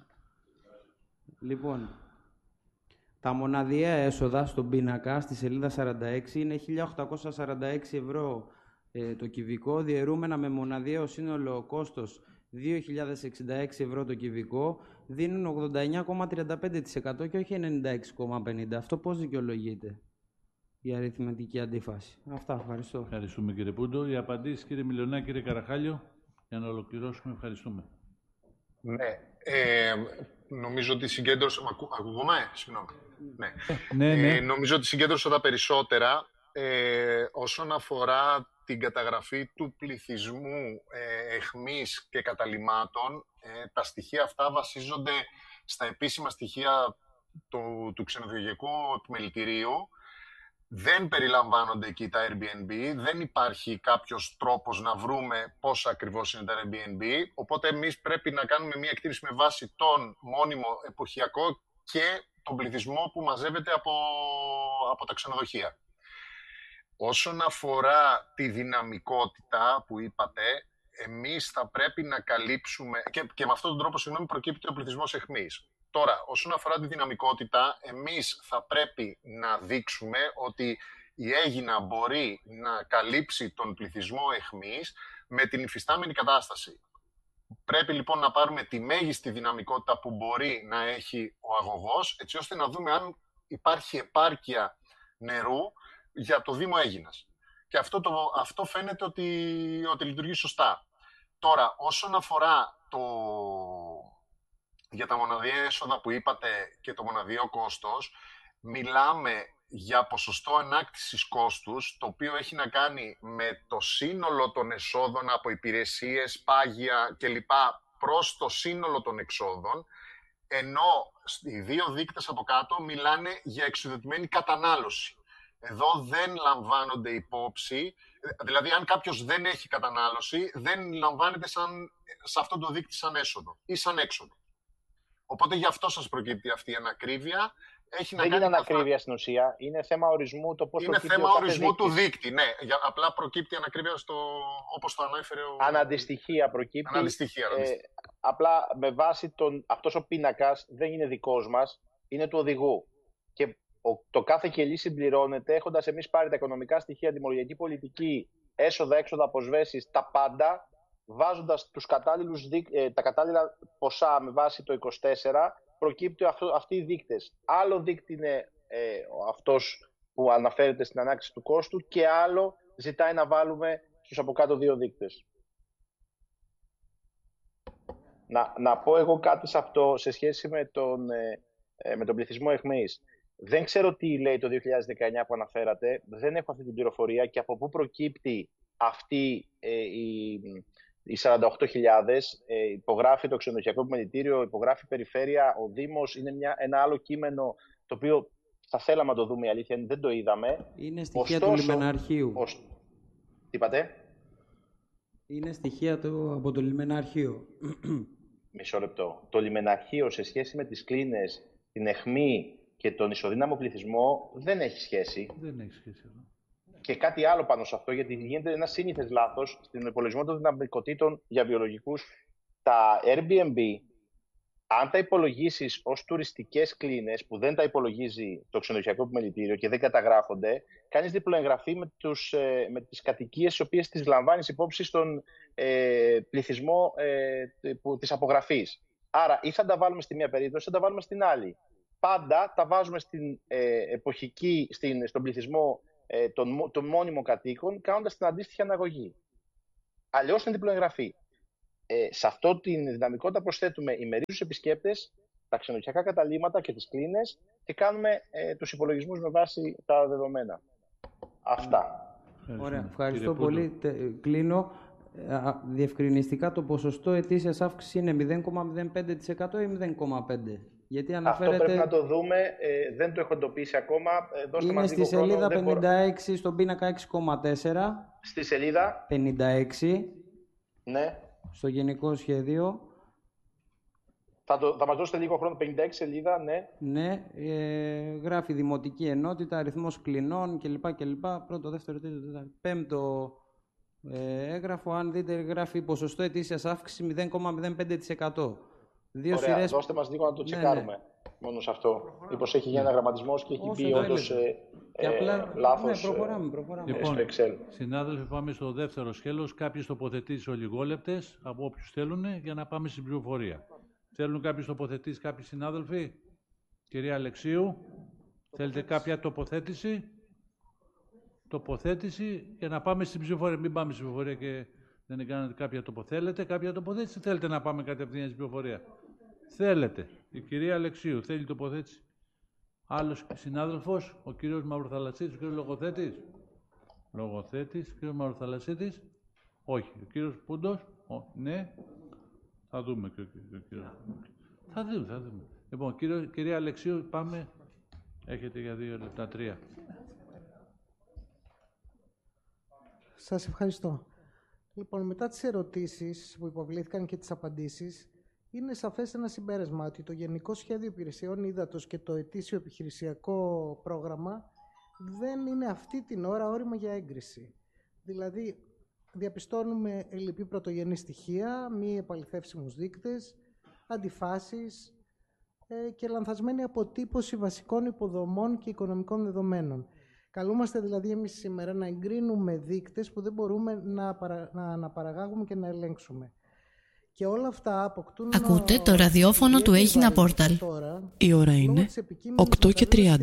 Λοιπόν, τα μοναδιαία έσοδα στον πίνακα, στη σελίδα 46, είναι 1.846 ευρώ το κυβικό, διαιρούμενα με μοναδιαίο σύνολο κόστος 2.066 ευρώ το κυβικό, δίνουν 89,35% και όχι 96,50%. Αυτό πώς δικαιολογείται, η αριθμητική αντίφαση? Αυτά, ευχαριστώ. Ευχαριστούμε, κύριε Πούντο. Οι απαντήσεις, κύριε Μιλωνά, κύριε Καραχάλιο, για να ολοκληρώσουμε. Ευχαριστούμε. Ναι. Νομίζω ότι συγκέντρωσα... Ακούγομαι? Συγγνώμη. Ναι. Νομίζω ότι συγκέντρωσα τα περισσότερα. Όσον αφορά την καταγραφή του πληθυσμού εχμής και καταλυμάτων, τα στοιχεία αυτά βασίζονται στα επίσημα στοιχεία του ξενοδοχειακού επιμελητηρίου. Δεν περιλαμβάνονται εκεί τα Airbnb, δεν υπάρχει κάποιος τρόπος να βρούμε πόσα ακριβώς είναι τα Airbnb, οπότε εμείς πρέπει να κάνουμε μια εκτίμηση με βάση τον μόνιμο εποχιακό και τον πληθυσμό που μαζεύεται από τα ξενοδοχεία. Όσον αφορά τη δυναμικότητα που είπατε, εμείς θα πρέπει να καλύψουμε, και με αυτόν τον τρόπο, συγγνώμη, προκύπτει ο πληθυσμός εχμής. Τώρα, όσον αφορά τη δυναμικότητα, εμείς θα πρέπει να δείξουμε ότι η Αίγινα μπορεί να καλύψει τον πληθυσμό εχμής με την υφιστάμενη κατάσταση. Πρέπει λοιπόν να πάρουμε τη μέγιστη δυναμικότητα που μπορεί να έχει ο αγωγός, έτσι ώστε να δούμε αν υπάρχει επάρκεια νερού για το Δήμο Αίγινας. Και αυτό φαίνεται ότι λειτουργεί σωστά. Τώρα, όσον αφορά για τα μοναδιαία έσοδα που είπατε και το μοναδιαίο κόστος, μιλάμε για ποσοστό ανάκτησης κόστους, το οποίο έχει να κάνει με το σύνολο των εσόδων από υπηρεσίες, πάγια κλπ. Προς το σύνολο των εξόδων, ενώ οι δύο δείκτες από κάτω μιλάνε για εξουδετημένη κατανάλωση. Εδώ δεν λαμβάνονται υπόψη, δηλαδή αν κάποιος δεν έχει κατανάλωση, δεν λαμβάνεται σε αυτό το δείκτη σαν έσοδο ή σαν έξοδο. Οπότε γι' αυτό σας προκύπτει αυτή η ανακρίβεια. Δεν είναι ανακρίβεια στην ουσία, είναι θέμα ορισμού το πώς είναι θέμα ορισμού του δείκτη, ναι. Απλά προκύπτει ανακρίβεια όπως το ανέφερε ο... Αναντιστοιχεία προκύπτει. Αναντιστοιχεία. Απλά με βάση αυτός ο πίνακας δεν είναι δικός μας, είναι του οδηγού. Και το κάθε κελί συμπληρώνεται έχοντας εμείς πάρει τα οικονομικά στοιχεία, τιμολογιακή πολιτική, έσοδα, έξοδα, αποσβέσεις, τα πάντα, βάζοντας τα κατάλληλα ποσά με βάση το 24, προκύπτει αυτοί οι δείκτες. Άλλο δείκτη είναι αυτός που αναφέρεται στην ανάκτηση του κόστου και άλλο ζητάει να βάλουμε στους από κάτω δύο δείκτες. Να πω εγώ κάτι σε αυτό σε σχέση με τον πληθυσμό εχμής. Δεν ξέρω τι λέει το 2019 που αναφέρατε, δεν έχω αυτή την πληροφορία και από πού προκύπτει αυτή οι 48.000, υπογράφει το ξενοδοχειακό επιμελητήριο, υπογράφει η περιφέρεια, ο Δήμος, είναι ένα άλλο κείμενο το οποίο θα θέλαμε να το δούμε, η αλήθεια είναι δεν το είδαμε. Είναι στοιχεία του λιμεναρχείου. Τι είπατε? Είναι στοιχεία από το λιμεναρχείο. Μισό λεπτό. Το λιμεναρχείο σε σχέση με τις κλίνες, την αιχμή και τον ισοδύναμο πληθυσμό δεν έχει σχέση. Δεν έχει σχέση εδώ. Και κάτι άλλο πάνω σε αυτό, γιατί γίνεται ένα σύνηθες λάθος στην υπολογισμό των δυναμικοτήτων για βιολογικούς. Τα Airbnb, αν τα υπολογίσεις ως τουριστικές κλίνες, που δεν τα υπολογίζει το ξενοδοχειακό επιμελητήριο και δεν καταγράφονται, κάνεις διπλοεγγραφή με τις κατοικίες τις οποίες τις λαμβάνεις υπόψη στον πληθυσμό της απογραφής. Άρα, ή θα τα βάλουμε στη μία περίπτωση, ή θα τα βάλουμε στην άλλη. Πάντα τα βάζουμε στην στον πληθυσμό των μόνιμων κατοίκων, κάνοντας την αντίστοιχη αναγωγή. Αλλιώς είναι διπλοεγγραφή. Σε αυτό την δυναμικότητα προσθέτουμε ημερήσιους επισκέπτες, τα ξενοδοχειακά καταλύματα και τις κλίνες και κάνουμε τους υπολογισμούς με βάση τα δεδομένα. Αυτά. Ωραία, ευχαριστώ πολύ. Κλείνω. Διευκρινιστικά το ποσοστό ετήσιας αύξησης είναι 0,05% ή 0,5%? Γιατί αναφέρεται... Αυτό πρέπει να το δούμε, δεν το έχω εντοπίσει ακόμα. Δώστε είναι στη σελίδα 56, στον πίνακα 6,4. Στη σελίδα 56. Ναι. Στο γενικό σχέδιο. Θα μας δώσετε λίγο χρόνο, 56 σελίδα, ναι. Ναι, γράφει Δημοτική Ενότητα, αριθμός κλινών κλπ. Πρώτο, δεύτερο, τρίτο, τέταρτο, πέμπτο έγγραφο. Αν δείτε, γράφει ποσοστό ετήσιας αύξηση 0,05%. Ωραία, σειρές... δώστε μας λίγο να το τσεκάρουμε. Μόνο σε αυτό. Μήπως έχει γίνει ένα γραμματισμός και έχει μπει όντως λάθος προχωράμε. Λοιπόν, στο Excel. Συνάδελφοι, πάμε στο δεύτερο σκέλος. Κάποιες τοποθετήσεις ολιγόλεπτες από όποιους θέλουν για να πάμε στην πληροφορία. Θέλουν κάποιες τοποθετήσεις κάποιοι συνάδελφοι? Κυρία Αλεξίου, θέλετε κάποια τοποθέτηση? Τοποθέτηση για να πάμε στην ψηφοφορία. Μην πάμε στην ψηφοφορία και δεν κάνετε κάποια τοποθέτηση. Κάποια τοποθέτηση, θέλετε να πάμε κατευθείαν στην ψηφοφορία? Θέλετε. Η κυρία Αλεξίου θέλει τοποθέτηση. Άλλος συνάδελφος, ο κύριος Μαυροθαλασσίτης, ο κύριος Λογοθέτης. Λογοθέτης, κύριος Μαυροθαλασσίτης. Όχι. Ο κύριος Πούντος. Ναι. Θα δούμε. Θα δούμε. Λοιπόν, κυρία Αλεξίου, πάμε. Έχετε για 2 λεπτά, 3. Σας ευχαριστώ. Λοιπόν, μετά τις ερωτήσεις που υποβλήθηκαν και τις απαντήσεις, είναι σαφές ένα συμπέρασμα ότι το Γενικό Σχέδιο Υπηρεσιών Ύδατος και το ετήσιο επιχειρησιακό πρόγραμμα δεν είναι αυτή την ώρα όριμο για έγκριση. Δηλαδή, διαπιστώνουμε ελλειπή πρωτογενή στοιχεία, μη επαληθεύσιμους δείκτες, αντιφάσεις και λανθασμένη αποτύπωση βασικών υποδομών και οικονομικών δεδομένων. Καλούμαστε δηλαδή εμείς σήμερα να εγκρίνουμε δείκτες που δεν μπορούμε να αναπαραγάγουμε και να ελέγξουμε. Και όλα αυτά αποκτούν... Ακούτε το ραδιόφωνο του Έγινα Πόρταλ. Η ώρα είναι 8:30.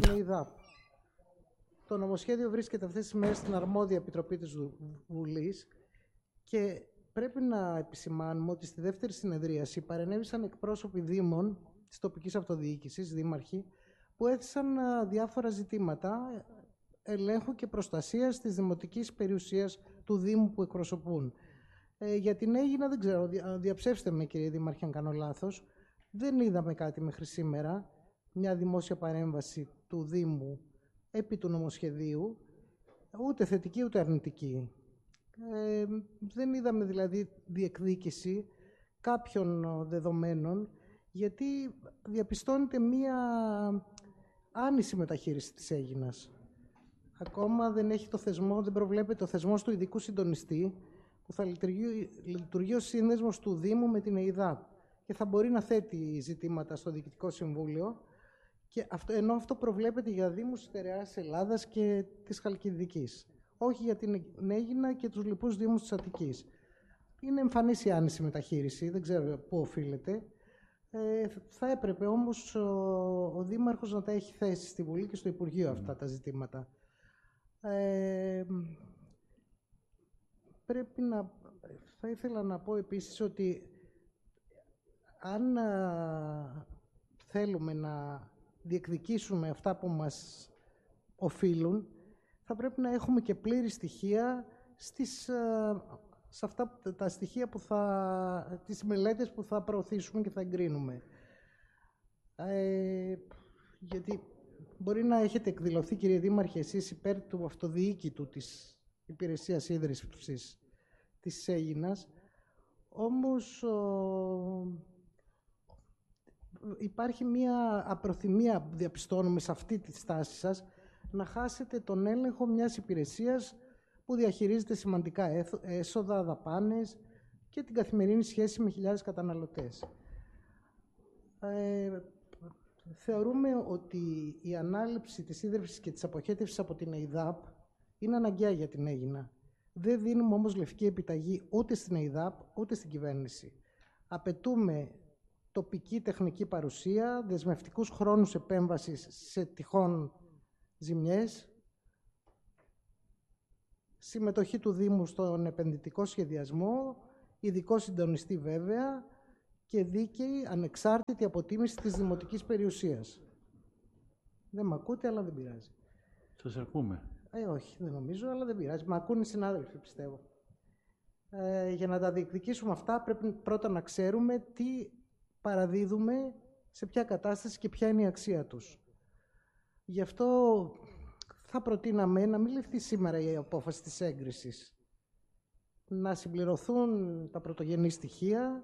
Το νομοσχέδιο βρίσκεται αυτές τις μέρες στην αρμόδια επιτροπή της Βουλής και πρέπει να επισημάνουμε ότι στη δεύτερη συνεδρίαση παρενέβησαν εκπρόσωποι δήμων της τοπικής αυτοδιοίκησης, δήμαρχοι, που έθεσαν διάφορα ζητήματα ελέγχου και προστασίας της δημοτικής περιουσίας του Δήμου που εκπροσωπούν. Για την Αίγινα δεν ξέρω, διαψεύστε με κύριε Δήμαρχε αν κάνω λάθος, δεν είδαμε κάτι μέχρι σήμερα, μια δημόσια παρέμβαση του Δήμου επί του νομοσχεδίου, ούτε θετική ούτε αρνητική. Δεν είδαμε δηλαδή διεκδίκηση κάποιων δεδομένων, γιατί διαπιστώνεται μία άνηση μεταχείριση της Αίγινας. Ακόμα δεν έχει το θεσμό, δεν προβλέπεται ο θεσμός του ειδικού συντονιστή, που θα λειτουργεί ως σύνδεσμος του Δήμου με την ΕΙΔΑΠ και θα μπορεί να θέτει ζητήματα στο Διοικητικό Συμβούλιο, και ενώ αυτό προβλέπεται για Δήμους της Στερεάς Ελλάδας και της Χαλκιδικής, όχι για την Αίγινα και τους λοιπούς Δήμους της Αττικής. Είναι εμφανής η άνηση μεταχείριση, δεν ξέρω πού οφείλεται. Θα έπρεπε όμως ο Δήμαρχος να τα έχει θέσει στη Βουλή και στο Υπουργείο αυτά τα ζητήματα. Θα ήθελα να πω επίσης ότι αν θέλουμε να διεκδικήσουμε αυτά που μας οφείλουν, θα πρέπει να έχουμε και πλήρη στοιχεία σε αυτά τα στοιχεία τις μελέτες που θα προωθήσουμε και θα εγκρίνουμε. Γιατί μπορεί να έχετε εκδηλωθεί, κύριε Δήμαρχε, εσείς υπέρ του αυτοδιοίκητου της υπηρεσίας ίδρυσης της Αίγινας, όμως υπάρχει μία απροθυμία που διαπιστώνουμε σε αυτή τη στάση σας να χάσετε τον έλεγχο μιας υπηρεσίας που διαχειρίζεται σημαντικά έσοδα, δαπάνες και την καθημερινή σχέση με χιλιάδες καταναλωτές. Θεωρούμε ότι η ανάληψη της ίδρυυσης και της αποχέτευσης από την ΕΙΔΑΠ είναι αναγκαία για την Αίγινα. Δεν δίνουμε όμως λευκή επιταγή ούτε στην ΕΙΔΑΠ ούτε στην κυβέρνηση. Απαιτούμε τοπική τεχνική παρουσία, δεσμευτικούς χρόνους επέμβασης σε τυχόν ζημιές συμμετοχή του Δήμου στον επενδυτικό σχεδιασμό, ειδικό συντονιστή βέβαια και δίκαιη ανεξάρτητη αποτίμηση της δημοτικής περιουσίας. Δεν μ' ακούτε, αλλά δεν πειράζει. Σας ακούμε. Όχι, δεν νομίζω, αλλά δεν πειράζει. Μ' ακούνε οι συνάδελφοι, πιστεύω. Για να τα διεκδικήσουμε αυτά, πρέπει πρώτα να ξέρουμε τι παραδίδουμε, σε ποια κατάσταση και ποια είναι η αξία τους. Γι' αυτό θα προτείναμε να μην ληφθεί σήμερα η απόφαση της έγκρισης. Να συμπληρωθούν τα πρωτογενή στοιχεία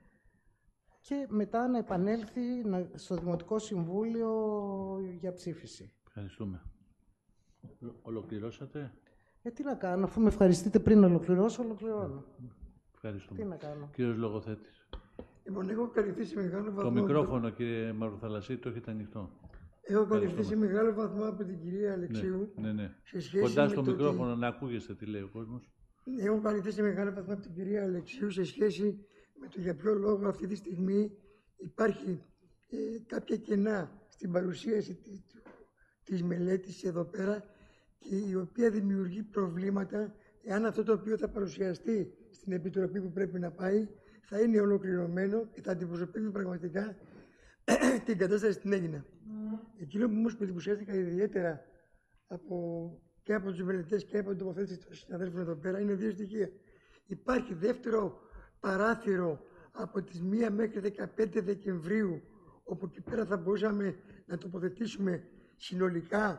και μετά να επανέλθει στο Δημοτικό Συμβούλιο για ψήφιση. Ευχαριστούμε. Ολοκληρώσατε. Τι να κάνω, αφού με ευχαριστείτε πριν ολοκληρώσω, ολοκληρώνω. Ευχαριστούμε. Τι να κάνω. Κύριος Λογοθέτης. Λοιπόν, έχω καλυφθεί σε μεγάλο βαθμό. Το μικρόφωνο, κύριε Μαυροθαλασσί, το έχετε ανοιχτό. Έχω καλυφθεί σε μεγάλο βαθμό από την κυρία Αλεξίου. Ναι. Σε σχέση κοντά στο με μικρόφωνο ότι... να ακούγεστε τι λέει ο κόσμος. Έχω καλυφθεί σε μεγάλο βαθμό από την κυρία Αλεξίου σε σχέση με το για ποιο λόγο αυτή τη στιγμή υπάρχει κάποια κενά στην παρουσίαση της μελέτης εδώ πέρα και η οποία δημιουργεί προβλήματα εάν αυτό το οποίο θα παρουσιαστεί στην Επιτροπή που πρέπει να πάει θα είναι ολοκληρωμένο και θα αντιπροσωπεύει πραγματικά την κατάσταση στην Αίγινα. Εκείνο που όμως εντυπωσιάστηκα ιδιαίτερα και από τους μελετές και από την τοποθέτηση των συναδέλφων εδώ πέρα είναι δύο στοιχεία. Υπάρχει δεύτερο παράθυρο από τις 1 μέχρι 15 Δεκεμβρίου, όπου εκεί πέρα θα μπορούσαμε να τοποθετήσουμε συνολικά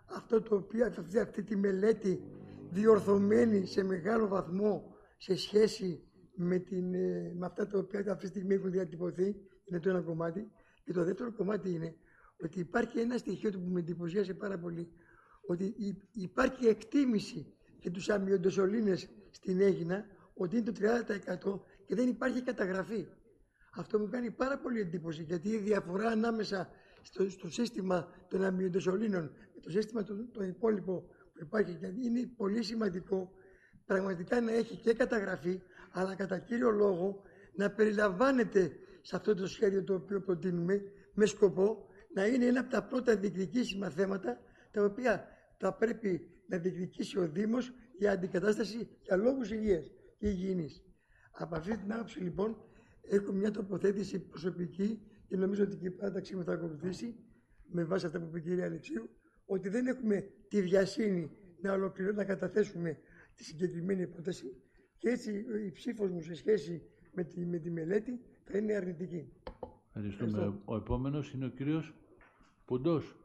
αυτή τη μελέτη διορθωμένη σε μεγάλο βαθμό σε σχέση με αυτά τα οποία αυτή τη στιγμή έχουν διατυπωθεί. Είναι το ένα κομμάτι. Και το δεύτερο κομμάτι είναι ότι υπάρχει ένα στοιχείο που με εντυπωσίασε πάρα πολύ, ότι υπάρχει εκτίμηση για τους αμοιοντοσωλήνες στην Αίγινα ότι είναι το 30% και δεν υπάρχει καταγραφή. Αυτό μου κάνει πάρα πολύ εντύπωση, γιατί η διαφορά ανάμεσα στο σύστημα των αμοιοντοσωλήνων και το σύστημα το υπόλοιπο που υπάρχει είναι πολύ σημαντικό πραγματικά να έχει και καταγραφή, αλλά κατά κύριο λόγο να περιλαμβάνεται σε αυτό το σχέδιο το οποίο προτείνουμε με σκοπό να είναι ένα από τα πρώτα διεκδικήσιμα θέματα τα οποία θα πρέπει να διεκδικήσει ο Δήμος για αντικατάσταση για λόγους υγείας και υγιεινής. Από αυτή την άποψη λοιπόν έχω μια τοποθέτηση προσωπική και νομίζω ότι και η παράταξη μου θα ακολουθήσει με βάση αυτά που είπε η κυρία Αλεξίου, ότι δεν έχουμε τη βιασύνη να καταθέσουμε τη συγκεκριμένη πρόταση και έτσι η ψήφος μου σε σχέση με τη μελέτη θα είναι αρνητική. Ευχαριστούμε. Ο επόμενος είναι ο κύριος Πουντός.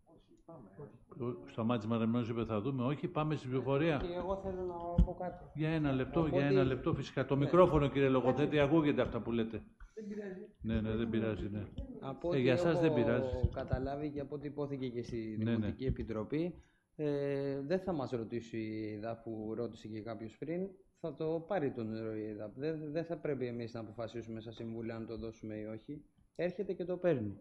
Σταμάτης Μαρεμμένος είπε θα δούμε. Όχι, πάμε στην πληροφορία. Εγώ θέλω να πω κάτι. Για ένα λεπτό φυσικά. Το μικρόφωνο κύριε Λογοθέτη, ακούγεται αυτά που λέτε. Δεν πειράζει. Ναι, δεν πειράζει. Ναι. Από για εσάς δεν πειράζει. Καταλάβει και από ό,τι υπόθηκε και στη Δημοτική Επιτροπή, δεν θα μας ρωτήσει η ΕΔΑΠ που ρώτησε και κάποιος πριν. Θα το πάρει το νερό η ΕΔΑΠ. Δεν θα πρέπει εμείς να αποφασίσουμε σαν Συμβούλιο αν το δώσουμε ή όχι. Έρχεται και το παίρνει.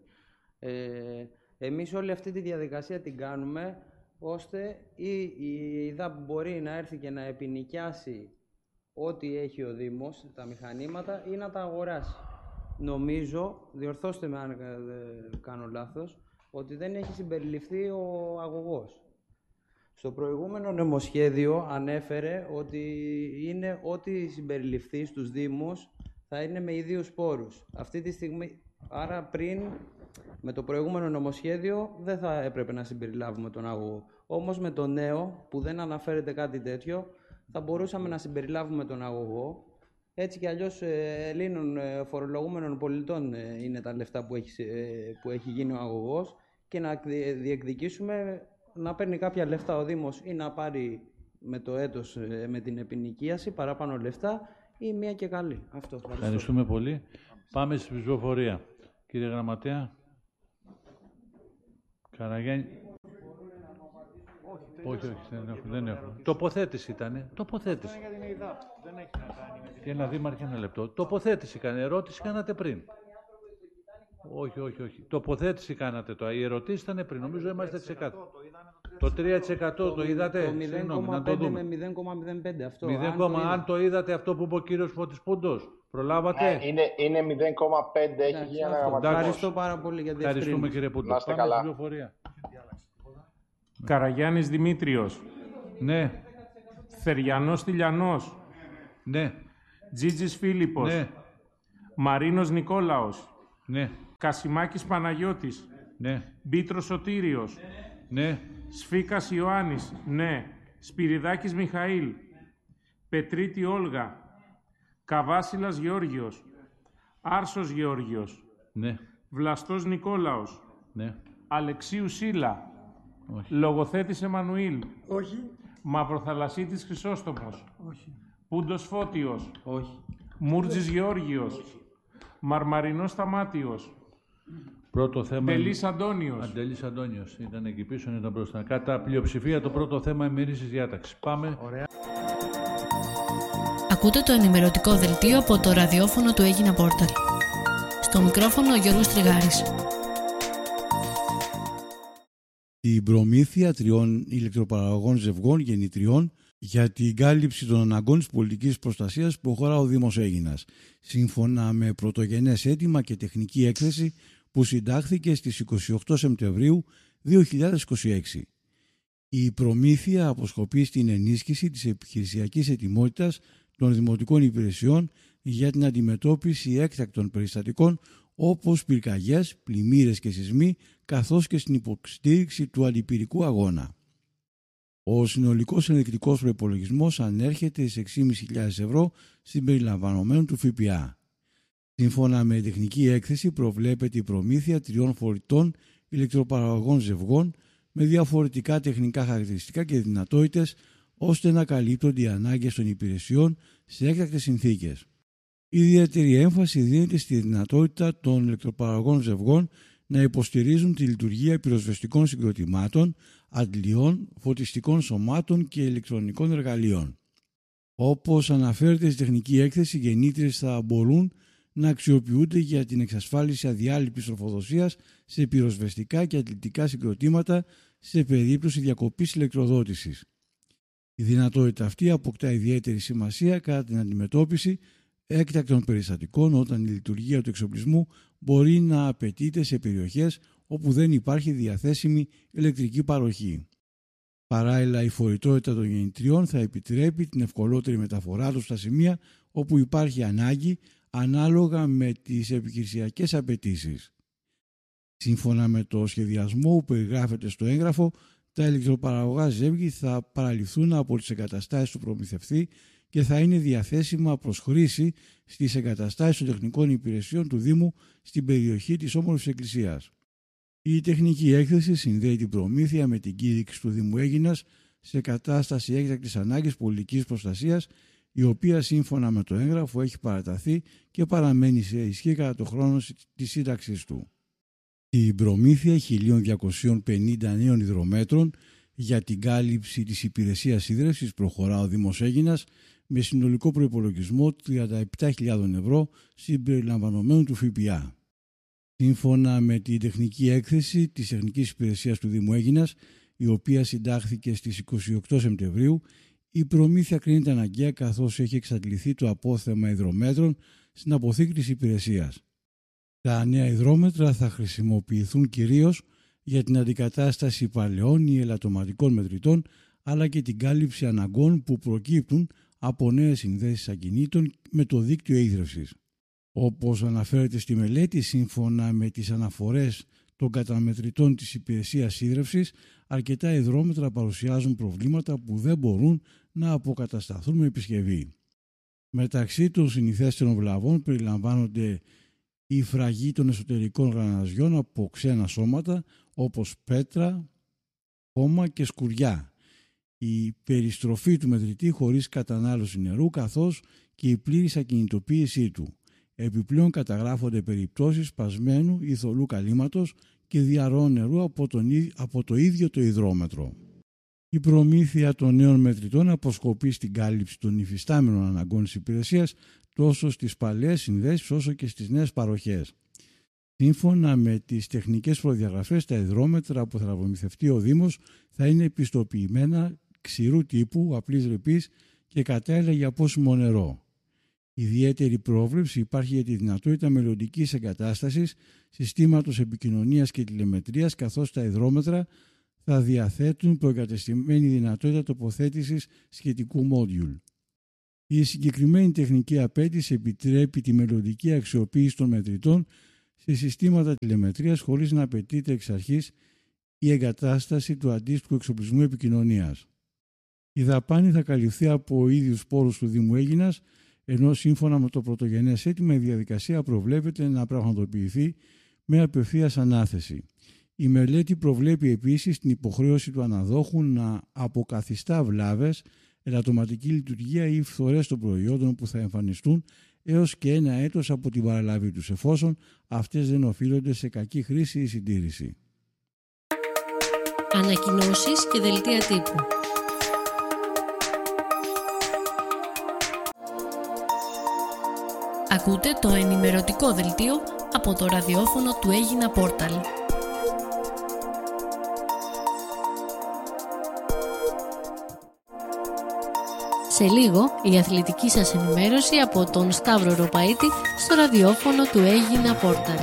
Εμείς όλη αυτή τη διαδικασία την κάνουμε ώστε η ΕΔΑΠ μπορεί να έρθει και να επινοικιάσει ό,τι έχει ο Δήμος, τα μηχανήματα, ή να τα αγοράσει. Νομίζω, διορθώστε με αν κάνω λάθος, ότι δεν έχει συμπεριληφθεί ο αγωγός. Στο προηγούμενο νομοσχέδιο ανέφερε ότι είναι ό,τι συμπεριληφθεί στους Δήμους θα είναι με ιδίους πόρους. Αυτή τη στιγμή, άρα πριν, με το προηγούμενο νομοσχέδιο δεν θα έπρεπε να συμπεριλάβουμε τον αγωγό. Όμως με το νέο, που δεν αναφέρεται κάτι τέτοιο, θα μπορούσαμε να συμπεριλάβουμε τον αγωγό. Έτσι κι αλλιώς Ελλήνων φορολογούμενων πολιτών είναι τα λεφτά που έχει γίνει ο αγωγός και να διεκδικήσουμε να παίρνει κάποια λεφτά ο Δήμος ή να πάρει με το έτος με την επινοικίαση παραπάνω λεφτά ή μία και καλή. Αυτό. Ευχαριστούμε πολύ. Πάμε στην ψηφοφορία. Κύριε Γραμματέα. Καραγιάννη. Όχι, δεν έχω. Τοποθέτηση ήταν. Τοποθέτηση. Και ένα δήμαρχε ένα λεπτό. Τοποθέτηση έκανε. Ερώτηση κάνατε πριν. Όχι. Τοποθέτηση κάνατε τώρα. Οι ερωτήσεις ήταν πριν. Νομίζω είμαστε σε κάτι. Το 3% το είδατε. Το 0,5 με 0,05 αυτό. 0, αν το είδατε αυτό που είπε ο κύριος Φώτης Πούντος. Προλάβατε. Είναι 0,5. Έχει γίνει ένα γραμματικό. Ευχαριστώ πάρα πολύ για την ευκαιρία. Ευχαριστούμε κύριε Πούντο. Να είστε καλά. Πληροφορία. Καραγιάννης Δημήτριος. Ναι. Θεριανός Τηλιανός. Ναι. Τζίτζης Φίλιππος. Ναι. Μαρίνος Νικόλαος. Ναι. Κασιμάκης Παναγιώτης. Ναι. Μπίτρος Σωτήριος. Ναι. Σφίκας Ιωάννης. Ναι. Σπυριδάκης Μιχαήλ. Πετρίτη Όλγα. Καβάσιλας Γεώργιος. Άρσος Γεώργιος. Ναι. Βλαστός Νικόλαος. Ναι. Αλεξίου Σίλα. Όχι. Λογοθέτης Εμμανουήλ. Όχι. Μαυροθαλασσίτης Χρυσόστομος. Όχι. Πούντος Φώτιος. Όχι. Μούρτζης Γεώργιος. Μαρμαρινός Σταμάτιος. Πρώτο θέμα. Αντελής Αντώνιος. Αντελής Αντώνιος. Ήταν εκεί πίσω, ήταν μπροστά. Κατά πλειοψηφία το πρώτο θέμα ημερήσιας διάταξης. Πάμε. Ωραία. Ακούτε το ενημερωτικό δελτίο από το ραδιόφωνο του Έγινα Πόρταλ. Στο μικρόφωνο ο Γιώργος Τριγάρης. Η προμήθεια 3 ηλεκτροπαραγωγών ζευγών γεννητριών για την κάλυψη των αναγκών της πολιτικής προστασίας που προχωρά ο Δήμος Αίγινας, σύμφωνα με πρωτογενές αίτημα και τεχνική έκθεση που συντάχθηκε στις 28 Σεπτεμβρίου 2026. Η προμήθεια αποσκοπεί στην ενίσχυση της επιχειρησιακής ετοιμότητας των δημοτικών υπηρεσιών για την αντιμετώπιση έκτακτων περιστατικών όπως πυρκαγιές, πλημμύρες και σεισμοί, καθώς και στην υποστήριξη του αντιπυρικού αγώνα. Ο συνολικός ενδεικτικός προϋπολογισμός ανέρχεται σε 6.500 ευρώ συμπεριλαμβανομένου του ΦΠΑ. Σύμφωνα με τεχνική έκθεση προβλέπεται η προμήθεια 3 φορητών ηλεκτροπαραγωγών ζευγών με διαφορετικά τεχνικά χαρακτηριστικά και δυνατότητες ώστε να καλύπτονται οι ανάγκες των υπηρεσιών σε έκτακτες συνθήκες. Ιδιαίτερη έμφαση δίνεται στη δυνατότητα των ηλεκτροπαραγωγών ζευγών να υποστηρίζουν τη λειτουργία πυροσβεστικών συγκροτημάτων, αντλιών, φωτιστικών σωμάτων και ηλεκτρονικών εργαλείων. Όπως αναφέρεται στη τεχνική έκθεση, οι γεννήτριες θα μπορούν να αξιοποιούνται για την εξασφάλιση αδιάλειπτης τροφοδοσίας σε πυροσβεστικά και αθλητικά συγκροτήματα σε περίπτωση διακοπής ηλεκτροδότησης. Η δυνατότητα αυτή αποκτά ιδιαίτερη σημασία κατά την αντιμετώπιση έκτακτων περιστατικών όταν η λειτουργία του εξοπλισμού μπορεί να απαιτείται σε περιοχές όπου δεν υπάρχει διαθέσιμη ηλεκτρική παροχή. Παράλληλα, η φορητότητα των γεννητριών θα επιτρέπει την ευκολότερη μεταφορά τους στα σημεία όπου υπάρχει ανάγκη ανάλογα με τις επιχειρησιακές απαιτήσεις. Σύμφωνα με το σχεδιασμό που περιγράφεται στο έγγραφο, τα ηλεκτροπαραγωγά ζεύγη θα παραληφθούν από τις εγκαταστάσεις του προμηθευτή και θα είναι διαθέσιμα προς χρήση στις εγκαταστάσεις των τεχνικών υπηρεσιών του Δήμου στην περιοχή της Όμορφης Εκκλησίας. Η τεχνική έκθεση συνδέει την προμήθεια με την κήρυξη του Δήμου Αίγινας σε κατάσταση έκτακτης ανάγκης πολιτικής προστασίας, η οποία σύμφωνα με το έγγραφο έχει παραταθεί και παραμένει σε ισχύ κατά το χρόνο της σύνταξής του. Η προμήθεια 1.250 νέων υδρομέτρων για την κάλυψη της υπηρεσίας σίδρευσης προχωρά ο Δήμος Αίγινας με συνολικό προϋπολογισμό 37.000 ευρώ συμπεριλαμβανομένου του ΦΠΑ. Σύμφωνα με την τεχνική έκθεση της Τεχνικής Υπηρεσίας του Δήμου Αίγινας, η οποία συντάχθηκε στις 28 Σεπτεμβρίου, η προμήθεια κρίνεται αναγκαία καθώς έχει εξαντληθεί το απόθεμα υδρομέτρων στην αποθήκη της υπηρεσίας. Τα νέα υδρόμετρα θα χρησιμοποιηθούν κυρίως για την αντικατάσταση παλαιών ή ελαττωματικών μετρητών, αλλά και την κάλυψη αναγκών που προκύπτουν από νέες συνδέσεις ακινήτων με το δίκτυο ίδρυυσης. Όπως αναφέρεται στη μελέτη, σύμφωνα με τις αναφορές των καταμετρητών της υπηρεσίας ίδρυυσης, αρκετά υδρόμετρα παρουσιάζουν προβλήματα που δεν μπορούν να αποκατασταθούν με επισκευή. Μεταξύ των συνηθέστερων βλαβών περιλαμβάνονται η φραγή των εσωτερικών γραναζιών από ξένα σώματα όπως πέτρα, χώμα και σκουριά, η περιστροφή του μετρητή χωρίς κατανάλωση νερού καθώς και η πλήρης ακινητοποίησή του. Επιπλέον καταγράφονται περιπτώσεις σπασμένου ή θολού καλύματος και διαρροών νερού από το ίδιο το υδρόμετρο. Η προμήθεια των νέων μετρητών αποσκοπεί στην κάλυψη των υφιστάμενων αναγκών της υπηρεσίας τόσο στις παλαιές συνδέσεις όσο και στις νέες παροχές. Σύμφωνα με τις τεχνικές προδιαγραφές, τα υδρόμετρα που θα προμηθευτεί ο Δήμος θα είναι πιστοποιημένα ξηρού τύπου, απλής ρηπής και κατάλληλα για πόσιμο νερό. Ιδιαίτερη πρόβλεψη υπάρχει για τη δυνατότητα μελλοντικής εγκατάστασης συστήματος επικοινωνίας και τηλεμετρίας, καθώς τα υδρόμετρα θα διαθέτουν προεγκατεστημένη δυνατότητα τοποθέτησης σχετικού μόντιουλ. Η συγκεκριμένη τεχνική απέτηση επιτρέπει τη μελλοντική αξιοποίηση των μετρητών σε συστήματα τηλεμετρίας χωρίς να απαιτείται εξ αρχής η εγκατάσταση του αντίστοιχου εξοπλισμού επικοινωνίας. Η δαπάνη θα καλυφθεί από ίδιους πόρους του Δήμου Αίγινας, ενώ σύμφωνα με το πρωτογενές αίτημα η διαδικασία προβλέπεται να πραγματοποιηθεί με απευθείας ανάθεση. Η μελέτη προβλέπει επίσης την υποχρέωση του αναδόχου να αποκαθιστά βλάβες, ελαττωματική λειτουργία ή φθορές των προϊόντων που θα εμφανιστούν έως και 1 έτος από την παραλάβη τους, εφόσον αυτές δεν οφείλονται σε κακή χρήση ή συντήρηση. Ανακοινώσεις και δελτία τύπου. Ακούτε το ενημερωτικό δελτίο από το ραδιόφωνο του Αίγινα Πόρταλ. Σε λίγο, η αθλητική σας ενημέρωση από τον Σταύρο Ροπαίτη στο ραδιόφωνο του Αίγινα Πόρταλ.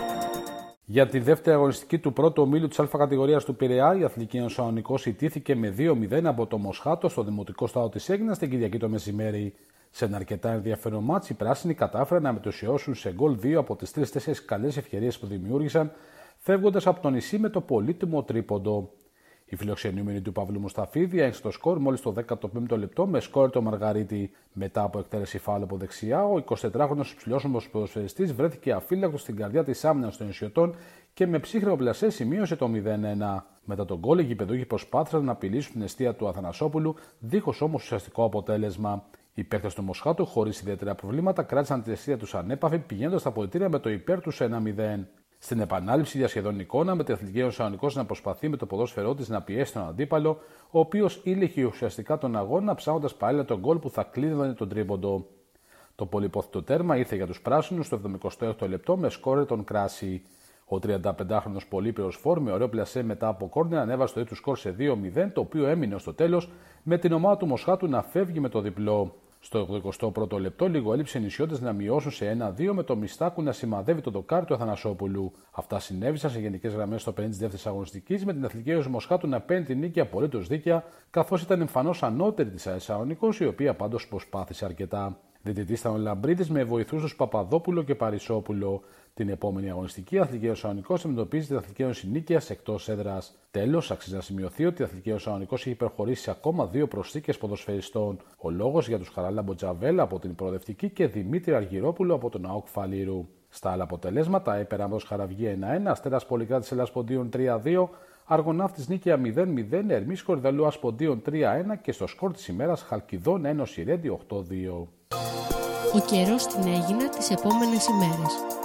Για τη δεύτερη αγωνιστική του πρώτου ομίλου της Α κατηγορίας του Πειραιά, η Αθλητική Ένωση Σαλονικός ιτήθηκε με 2-0 από το Μοσχάτο στο Δημοτικό Στάδιο της Αίγινας την Κυριακή το μεσημέρι. Σε ένα αρκετά ενδιαφέρον μάτς, οι πράσινοι κατάφεραν να μετουσιώσουν σε γκολ 2 από τις 3-4 καλές ευκαιρίες που δημιούργησαν, φεύγοντας από το νησί με το πολύτιμο τρίποντο. Η φιλοξενούμενη του Παύλου Μουσταφίδη έγραψε το σκορ μόλις το 15ο λεπτό με σκόρ το Μαργαρίτη. Μετά από εκτέλεση φάουλ από δεξιά, ο 24χρονος υψηλόσωμος ποδοσφαιριστής βρέθηκε αφύλακτος στην καρδιά της άμυνας των νησιωτών και με ψύχρεμο πλασέ σημείωσε το 0-1. Μετά τον γκολ, οι γηπεδούχοι προσπάθησαν να απειλήσουν την εστία του Αθανασόπουλου, δίχως όμως ουσιαστικό αποτέλεσμα. Οι παίκτες του Μοσχάτου, χωρίς ιδιαίτερα προβλήματα, κράτησαν την εστία τους ανέπαφη, πηγαίνοντας στα αποδυτήρια με το υπέρ τους 1-0. Στην επανάληψη για σχεδόν εικόνα, με την Αθλητική Ένωση Σαλονικός να προσπαθεί με το ποδόσφαιρό της να πιέσει τον αντίπαλο, ο οποίος ήλεγε ουσιαστικά τον αγώνα, ψάχνοντας παράλληλα τον γκολ που θα κλείνει τον τρίποντο. Το πολυπόθητο τέρμα ήρθε για τους πράσινους στο 76ο λεπτό με σκόρερ τον Κράση. Ο 35χρονος Πολύπειρος Φόρ με ωραίο πλασέ μετά από κόρνερ ανέβασε το του σκορ σε 2-0, το οποίο έμεινε ως το τέλος με την ομάδα του Μοσχάτου να φεύγει με το διπλό. Στο 81ο λεπτό, λίγο έλειψε οι νησιώτες να μειώσουν σε 1-2 με το Μιστάκου να σημαδεύει το δοκάρι του Αθανασόπουλου. Αυτά συνέβησαν σε γενικές γραμμές στο 52η αγωνιστικής, με την Αθλητική Ένωση Μοσχάτου να παίρνει την νίκη απολύτως δίκαια, καθώς ήταν εμφανώς ανώτερη της ΑΕΣ Σαλονικός, η οποία πάντως προσπάθησε αρκετά. Διαιτητής ήταν ο Λαμπρίτης με βοηθούς τους Παπαδόπουλο και Παρισόπουλο. Την επόμενη αγωνιστική, η Αθλητική Ένωση Σαλονικός αντιμετωπίζει την Αθλητική Ένωση Νίκαιας εκτός έδρας. Τέλος, αξίζει να σημειωθεί ότι η Αθλητική Ένωση Σαλονικός έχει υπερχωρήσει σε ακόμα 2 προσθήκες ποδοσφαιριστών. Ο λόγος για τους Χαράλαμπο Τζαβέλα από την Προοδευτική και Δημήτρη Αργυρόπουλο από τον ΑΟΚ Φαλήρου. Στα άλλα αποτελέσματα, Επεράμβος Χαραυγή 1-1, Αστέρας Πολυκράτης Ελλάς Ποντίων 3-2, Αργοναύτης Νίκαια 0-0, Ερμής Κορυδαλού Ασποντίων 3-1 και στο σκορ της ημέρας Χαλκιδών Ένωση Ρέντι 8-2. Ο καιρός στην Αίγινα τις επόμενες ημέρες.